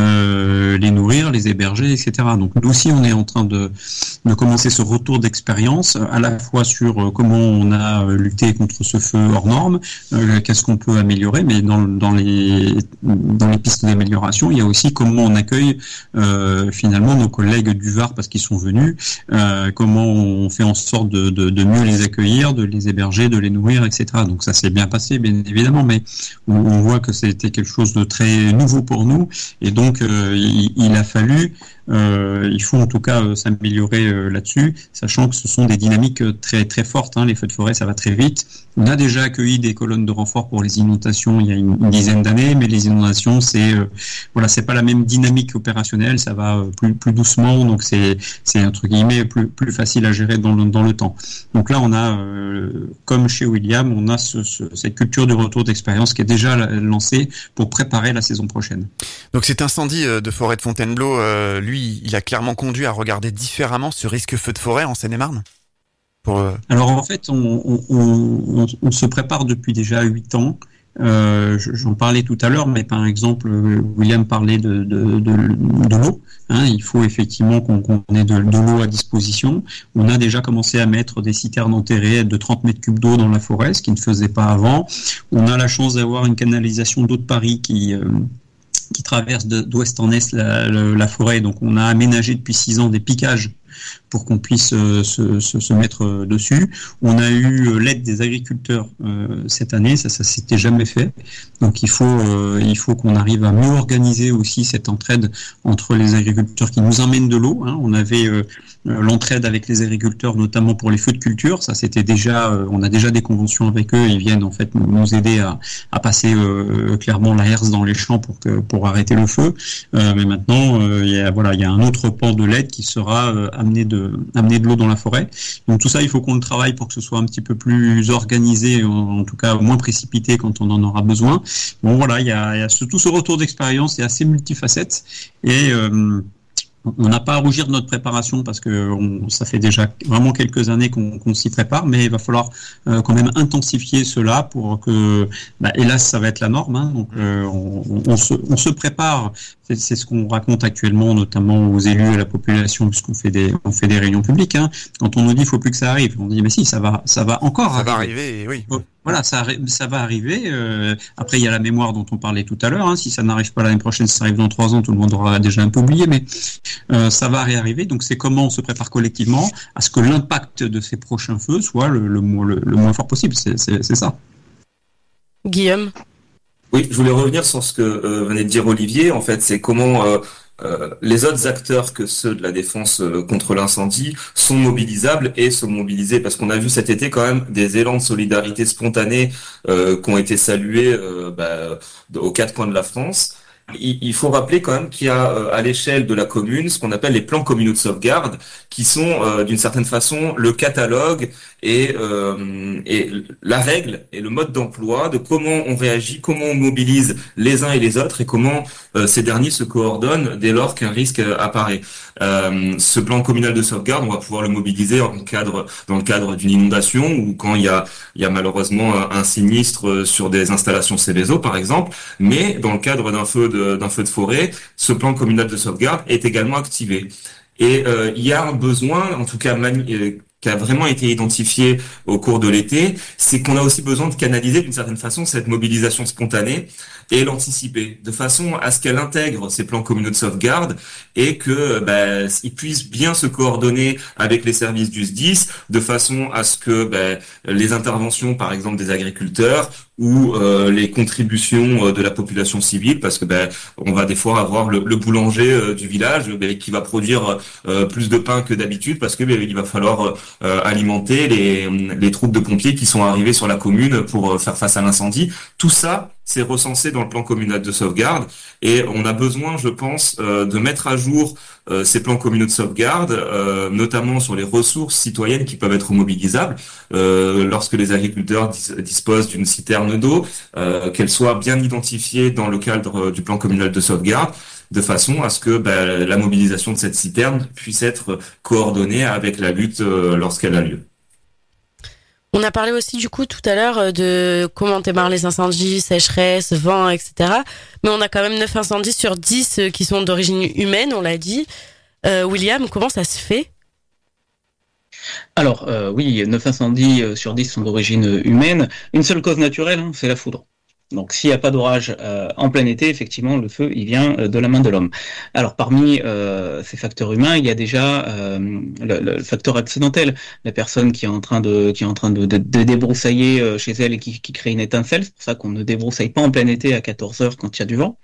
les nourrir, les héberger, etc. Donc nous aussi on est en train de commencer ce retour d'expérience, à la fois sur comment on a lutté contre ce feu hors norme, qu'est-ce qu'on peut améliorer, mais dans les pistes d'amélioration, il y a aussi comment on accueille finalement nos collègues du Var parce qu'ils sont venus, comment on fait en sorte de mieux les accueillir, de les héberger, de les nourrir, etc. Donc ça s'est bien passé, bien évidemment, mais on voit que c'était quelque chose de très nouveau pour nous, et donc il a fallu, il faut en tout cas s'améliorer là-dessus, sachant que ce sont des dynamiques très très fortes, hein. Les feux de forêt, ça va très vite. On a déjà accueilli des colonnes de renfort pour les inondations il y a une dizaine d'années, mais les inondations, c'est pas la même dynamique opérationnelle, ça va plus doucement, donc c'est entre guillemets plus facile à gérer dans le temps. Donc là, on a, comme chez William, on a cette culture du retour d'expérience qui est déjà lancée pour préparer la saison prochaine. Donc cet incendie de forêt de Fontainebleau, lui, il a clairement conduit à regarder différemment ce risque feu de forêt en Seine-et-Marne. Alors en fait, on se prépare depuis déjà 8 ans. J'en parlais tout à l'heure, mais par exemple, William parlait de l'eau. Hein, il faut effectivement qu'on ait de l'eau à disposition. On a déjà commencé à mettre des citernes enterrées de 30 mètres cubes d'eau dans la forêt, ce qui ne faisait pas avant. On a la chance d'avoir une canalisation d'eau de Paris qui traverse d'ouest en est la forêt. Donc on a aménagé depuis 6 ans des piquages pour qu'on puisse se mettre dessus. On a eu l'aide des agriculteurs cette année, ça s'était jamais fait. Donc il faut qu'on arrive à mieux organiser aussi cette entraide entre les agriculteurs qui nous emmènent de l'eau. Hein. On avait l'entraide avec les agriculteurs, notamment pour les feux de culture. Ça c'était déjà, on a déjà des conventions avec eux. Ils viennent en fait nous aider à passer clairement la herse dans les champs pour arrêter le feu. Mais maintenant, il y a un autre pan de l'aide qui sera amener de l'eau dans la forêt. Donc tout ça, il faut qu'on le travaille pour que ce soit un petit peu plus organisé, en tout cas moins précipité quand on en aura besoin. Bon voilà, il y a tout ce retour d'expérience, c'est assez multifacette, et on n'a pas à rougir de notre préparation parce que ça fait déjà vraiment quelques années qu'on s'y prépare, mais il va falloir quand même intensifier cela pour que, hélas, ça va être la norme. Hein, donc on se prépare. C'est ce qu'on raconte actuellement, notamment aux élus et à la population, puisqu'on fait des réunions publiques. Hein. Quand on nous dit il faut plus que ça arrive, on dit mais si, ça va encore. Ça va arriver, oui. voilà, ça va arriver. Après, il y a la mémoire dont on parlait tout à l'heure. Hein. Si ça n'arrive pas l'année prochaine, si ça arrive dans 3 ans, tout le monde aura déjà un peu oublié, mais ça va réarriver. Donc, c'est comment on se prépare collectivement à ce que l'impact de ces prochains feux soit le moins fort possible. C'est ça. Guillaume. Oui, je voulais revenir sur ce que venait de dire Olivier. En fait, c'est comment les autres acteurs que ceux de la défense contre l'incendie sont mobilisables et sont mobilisés, parce qu'on a vu cet été quand même des élans de solidarité spontanés qui ont été salués aux 4 coins de la France. Il faut rappeler quand même qu'il y a à l'échelle de la commune ce qu'on appelle les plans communaux de sauvegarde, qui sont d'une certaine façon le catalogue et la règle et le mode d'emploi de comment on réagit, comment on mobilise les uns et les autres et comment ces derniers se coordonnent dès lors qu'un risque apparaît. Ce plan communal de sauvegarde, on va pouvoir le mobiliser dans le cadre d'une inondation ou quand il y a malheureusement un sinistre sur des installations Céveso par exemple, mais dans le cadre d'un feu de forêt, ce plan communal de sauvegarde est également activé. Et il y a un besoin, en tout cas qui a vraiment été identifié au cours de l'été, c'est qu'on a aussi besoin de canaliser d'une certaine façon cette mobilisation spontanée et l'anticiper, de façon à ce qu'elle intègre ces plans communaux de sauvegarde et que ils puissent bien se coordonner avec les services du SDIS, de façon à ce que les interventions, par exemple des agriculteurs ou les contributions de la population civile, parce que on va des fois avoir le boulanger du village qui va produire plus de pain que d'habitude parce que il va falloir alimenter les troupes de pompiers qui sont arrivés sur la commune pour faire face à l'incendie. Tout ça, c'est recensé dans le plan communal de sauvegarde et on a besoin, je pense, de mettre à jour ces plans communaux de sauvegarde, notamment sur les ressources citoyennes qui peuvent être mobilisables lorsque les agriculteurs disposent d'une citerne d'eau, qu'elle soit bien identifiée dans le cadre du plan communal de sauvegarde, de façon à ce que la mobilisation de cette citerne puisse être coordonnée avec la lutte lorsqu'elle a lieu. On a parlé aussi du coup tout à l'heure de comment démarrent les incendies, sécheresse, vent, etc. Mais on a quand même 9 incendies sur 10 qui sont d'origine humaine, on l'a dit. William, comment ça se fait ? Alors, oui, 9 incendies sur 10 sont d'origine humaine. Une seule cause naturelle, c'est la foudre. Donc, s'il n'y a pas d'orage en plein été, effectivement, le feu, il vient de la main de l'homme. Alors, parmi ces facteurs humains, il y a déjà le facteur accidentel. La personne qui est en train de débroussailler chez elle et qui crée une étincelle. C'est pour ça qu'on ne débroussaille pas en plein été à 14 heures quand il y a du vent.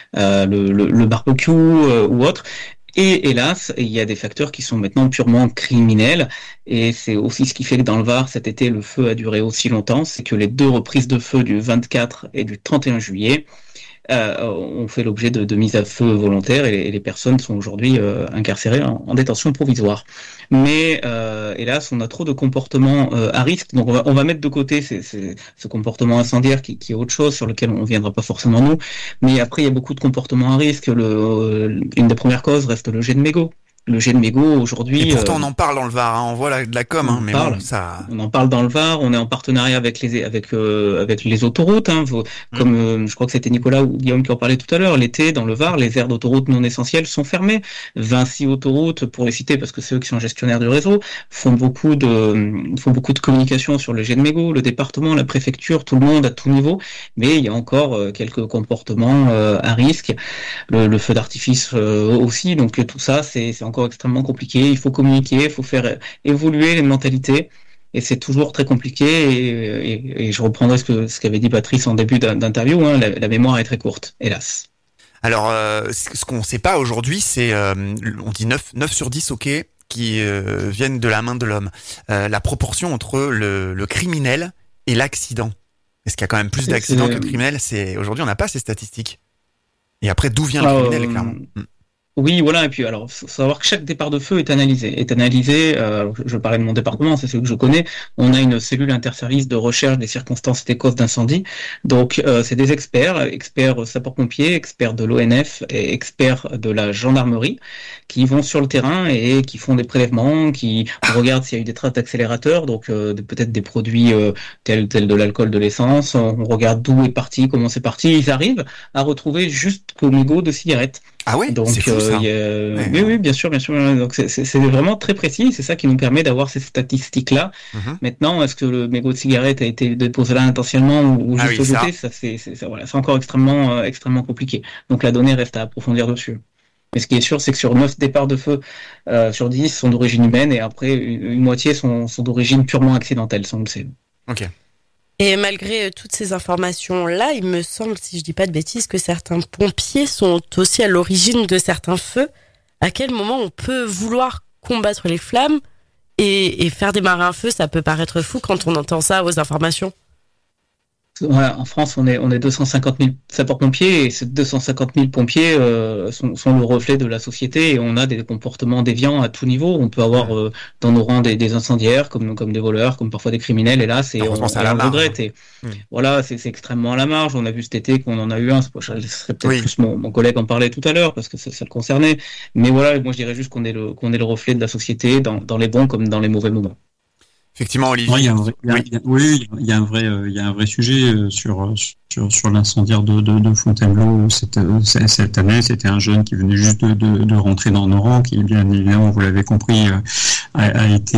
Le barbecue ou autre. Et hélas, il y a des facteurs qui sont maintenant purement criminels, et c'est aussi ce qui fait que dans le Var, cet été, le feu a duré aussi longtemps, c'est que les 2 reprises de feu du 24 et du 31 juillet ont fait l'objet de mises à feu volontaires, et les personnes sont aujourd'hui incarcérées en détention provisoire. Mais hélas, on a trop de comportements à risque, donc on va mettre de côté ce comportement incendiaire qui est autre chose, sur lequel on ne viendra pas forcément nous, mais après il y a beaucoup de comportements à risque. Une des premières causes reste le jet de mégot. Le jet de mégot aujourd'hui. Et pourtant on en parle dans le Var, on voit de la com, mais bon, ça. On en parle dans le Var. On est en partenariat avec les autoroutes. Comme je crois que c'était Nicolas ou Guillaume qui en parlait tout à l'heure. L'été dans le Var, les aires d'autoroutes non essentielles sont fermées. Vinci Autoroute, pour les citer, parce que c'est eux qui sont gestionnaires du réseau, font beaucoup de communication sur le jet de mégot. Le département, la préfecture, tout le monde à tout niveau. Mais il y a encore quelques comportements à risque. Le feu d'artifice aussi. Donc tout ça, c'est encore extrêmement compliqué. Il faut communiquer, il faut faire évoluer les mentalités, et c'est toujours très compliqué. Et je reprendrai ce qu'avait dit Patrice en début d'interview, la mémoire est très courte, hélas. Alors, ce qu'on ne sait pas aujourd'hui, c'est, on dit 9 sur 10, ok, qui viennent de la main de l'homme. La proportion entre le criminel et l'accident. Est-ce qu'il y a quand même plus d'accidents que de criminels ? Aujourd'hui, on n'a pas ces statistiques. Et après, d'où vient le criminel, clairement ? Oui, voilà. Et puis, alors, faut savoir que chaque départ de feu est analysé. Je parlais de mon département, c'est celui que je connais. On a une cellule interservice de recherche des circonstances et des causes d'incendie. Donc, c'est des experts sapeurs-pompiers, experts de l'ONF et experts de la gendarmerie qui vont sur le terrain et qui font des prélèvements, qui regardent s'il y a eu des traces d'accélérateur, donc peut-être des produits tels de l'alcool, de l'essence. On regarde d'où est parti, comment c'est parti. Ils arrivent à retrouver juste qu'au mégot de cigarettes. Ah ouais, Donc, c'est fou ça. oui, bien sûr. Donc, c'est vraiment très précis. C'est ça qui nous permet d'avoir ces statistiques-là. Maintenant, est-ce que le mégot de cigarette a été déposé là intentionnellement ou juste jeté? Ça, c'est encore extrêmement compliqué. Donc, la donnée reste à approfondir dessus. Mais ce qui est sûr, c'est que sur 9 départs de feu sur 10 sont d'origine humaine et après, une moitié sont d'origine purement accidentelle, ça on le sait. Ok. Et malgré toutes ces informations-là, il me semble, si je dis pas de bêtises, que certains pompiers sont aussi à l'origine de certains feux. À quel moment on peut vouloir combattre les flammes et faire démarrer un feu? Ça peut paraître fou quand on entend ça aux informations. Voilà, en France, on est 250 000 sapeurs-pompiers et ces 250 000 pompiers sont le reflet de la société et on a des comportements déviants à tout niveau. On peut avoir dans nos rangs des incendiaires comme des voleurs, comme parfois des criminels et là, on le regrette. Et voilà, c'est extrêmement à la marge. On a vu cet été qu'on en a eu un. Je laisserai peut-être plus mon collègue en parler tout à l'heure parce que ça le concernait. Mais voilà, moi je dirais juste qu'on est le reflet de la société dans les bons comme dans les mauvais moments. Effectivement, Olivier. Il y a un vrai sujet sur l'incendiaire de Fontainebleau cette année. C'était un jeune qui venait juste de rentrer dans nos rangs, qui bien évidemment, vous l'avez compris, a été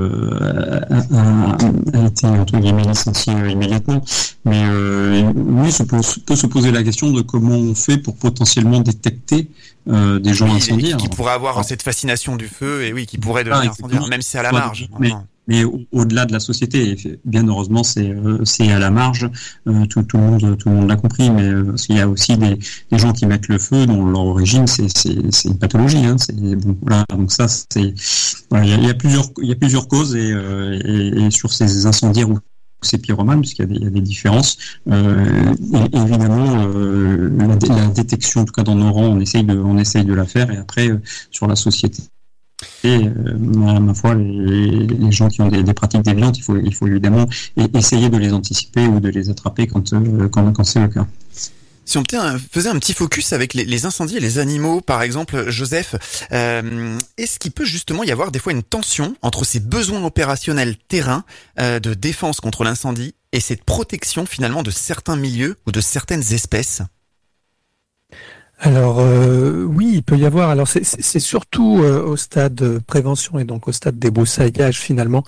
entre guillemets licencié immédiatement. Mais oui, peut se poser la question de comment on fait pour potentiellement détecter des gens incendiaires. Qui pourraient avoir cette fascination du feu et qui pourraient devenir incendiaires, même si c'est à la marge. Mais au-delà de la société, bien heureusement, c'est à la marge. Tout le monde l'a compris, mais parce qu'il y a aussi des gens qui mettent le feu dont leur origine c'est une pathologie. Donc ça il y a plusieurs causes et sur ces incendiaires ou ces pyromanes, puisqu'il y a des différences. Évidemment, la détection, en tout cas dans nos rangs, on essaye de la faire et après sur la société. Et ma foi, les gens qui ont des pratiques déviantes, il faut évidemment essayer de les anticiper ou de les attraper quand c'est le cas. Si on faisait un petit focus avec les incendies et les animaux, par exemple, Joseph, est-ce qu'il peut justement y avoir des fois une tension entre ces besoins opérationnels terrain de défense contre l'incendie et cette protection finalement de certains milieux ou de certaines espèces ? Alors oui, il peut y avoir. Alors c'est surtout au stade prévention et donc au stade débroussaillage finalement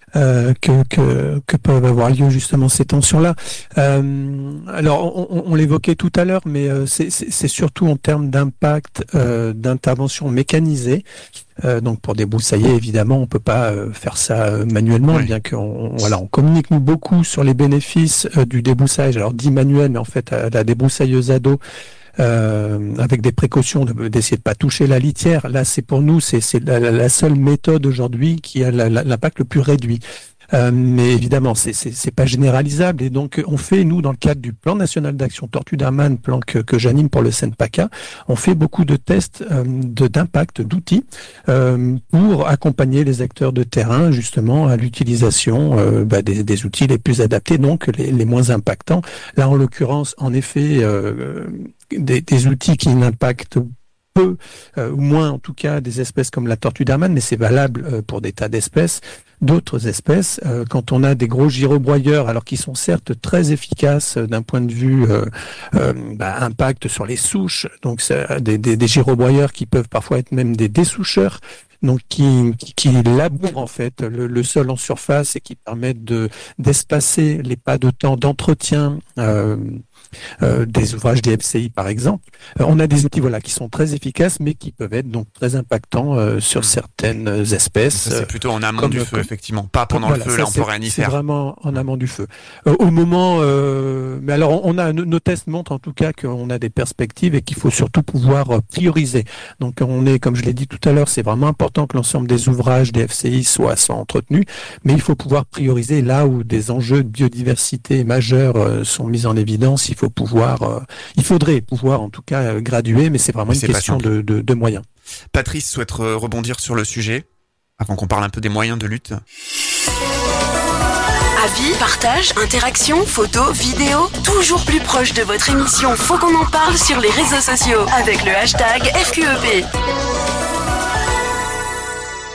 que peuvent avoir lieu justement ces tensions-là. Alors on l'évoquait tout à l'heure, mais c'est surtout en termes d'impact d'intervention mécanisée. Donc pour débroussailler, évidemment, on peut pas faire ça manuellement, bien qu'on on communique nous beaucoup sur les bénéfices du débroussaillage. Alors dit manuel, mais en fait la débroussailleuse à dos. Avec des précautions d'essayer de pas toucher la litière. Là, c'est pour nous, c'est la seule méthode aujourd'hui qui a l'impact le plus réduit. Mais évidemment, c'est pas généralisable et donc on fait nous dans le cadre du plan national d'action Tortue Darman, plan que j'anime pour le CNPACA, on fait beaucoup de tests d'impact d'outils pour accompagner les acteurs de terrain justement à l'utilisation des outils les plus adaptés, donc les moins impactants. Là, en l'occurrence, en effet, des outils qui n'impactent peu, ou moins en tout cas, des espèces comme la tortue Darman, mais c'est valable pour des tas d'espèces. D'autres espèces, quand on a des gros gyrobroyeurs, alors qui sont certes très efficaces d'un point de vue impact sur les souches, donc des gyrobroyeurs qui peuvent parfois être même des dessoucheurs, donc qui labourent en fait le sol en surface et qui permettent d'espacer les pas de temps d'entretien des ouvrages des FCI par exemple. On a des outils qui sont très efficaces mais qui peuvent être donc très impactants sur certaines espèces. Ça, c'est plutôt en amont du feu effectivement, pas pendant le feu, là on peut rien y faire. C'est vraiment en amont du feu. Au moment mais alors nos tests montrent en tout cas qu'on a des perspectives et qu'il faut surtout pouvoir prioriser. Donc comme je l'ai dit tout à l'heure, c'est vraiment important que l'ensemble des ouvrages des FCI soient entretenus, mais il faut pouvoir prioriser là où des enjeux de biodiversité majeurs sont mis en évidence. Il faudrait pouvoir en tout cas graduer, mais c'est vraiment une question de moyens. Patrice souhaite rebondir sur le sujet, avant qu'on parle un peu des moyens de lutte. Avis, partage, interaction, photos, vidéos, toujours plus proche de votre émission. Faut qu'on en parle sur les réseaux sociaux avec le hashtag FQEP. Patrice ?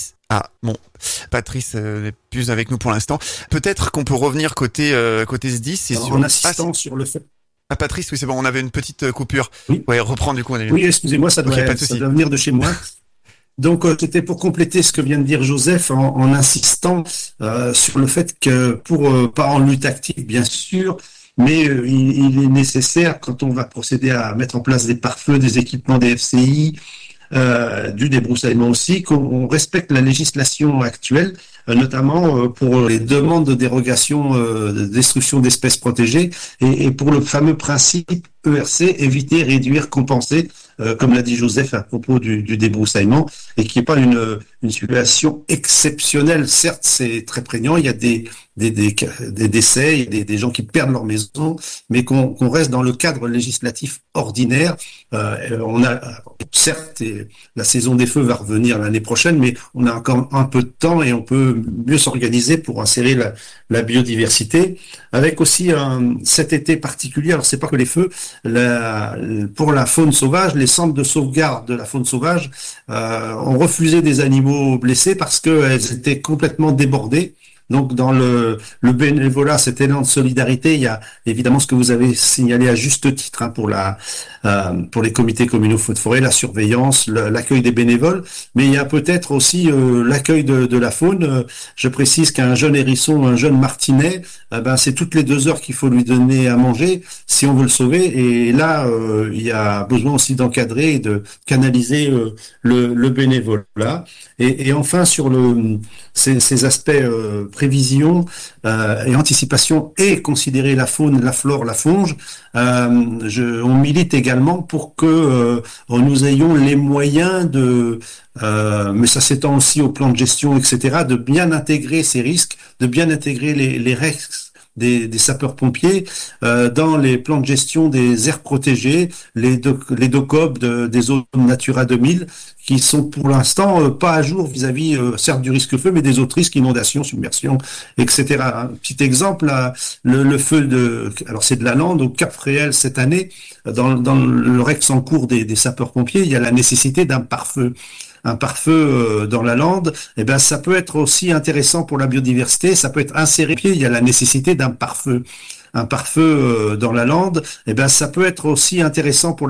Ah bon, Patrice n'est plus avec nous pour l'instant. Peut-être qu'on peut revenir côté SDIS. En insistant sur le fait. Ah, Patrice, oui, c'est bon, on avait une petite coupure. Oui. Ouais, reprends du coup. On a eu... Oui, excusez-moi, ça Ok, pas de ça souci. doit venir de chez moi. Donc, c'était pour compléter ce que vient de dire Joseph en insistant sur le fait que pas en lutte active, bien sûr, mais il est nécessaire, quand on va procéder à mettre en place des pare-feux, des équipements des FCI, du débroussaillement aussi, qu'on respecte la législation actuelle, notamment pour les demandes de dérogation de destruction d'espèces protégées et pour le fameux principe ERC, éviter, réduire, compenser, comme l'a dit Joseph à propos du débroussaillement, et qui n'est pas une situation exceptionnelle. Certes, c'est très prégnant, il y a des décès, il y a des gens qui perdent leur maison, mais qu'on reste dans le cadre législatif ordinaire. On a, certes, la saison des feux va revenir l'année prochaine, mais on a encore un peu de temps et on peut mieux s'organiser pour insérer la biodiversité, avec aussi cet été particulier. Alors, c'est pas que les feux, pour la faune sauvage, les centres de sauvegarde de la faune sauvage ont refusé des animaux blessés parce qu'elles étaient complètement débordées. Donc, dans le bénévolat, cet élan de solidarité, il y a évidemment ce que vous avez signalé à juste titre, hein, pour les comités communaux feux de forêt, la surveillance, l'accueil des bénévoles, mais il y a peut-être aussi l'accueil de la faune. Je précise qu'un jeune hérisson, un jeune martinet, c'est toutes les 2 heures qu'il faut lui donner à manger si on veut le sauver. Et là, il y a besoin aussi d'encadrer et de canaliser le bénévolat. Et enfin, sur ces aspects prévision et anticipation et considérer la faune, la flore, la faune, on milite également pour que nous ayons les moyens mais ça s'étend aussi au plan de gestion, etc., de bien intégrer ces risques, de bien intégrer les risques des sapeurs-pompiers dans les plans de gestion des aires protégées, les DOCOP des zones Natura 2000, qui sont pour l'instant pas à jour vis-à-vis certes du risque feu, mais des autres risques, inondations, submersion, etc. Un petit exemple, le feu alors c'est de la Lande au Cap Fréhel cette année, dans le Rex en cours des sapeurs-pompiers, il y a la nécessité d'un pare-feu. Un pare-feu dans la lande, ça peut être aussi intéressant pour la biodiversité, ça peut être inséré, il y a la nécessité d'un pare-feu. Un pare-feu dans la lande, ça peut être aussi intéressant pour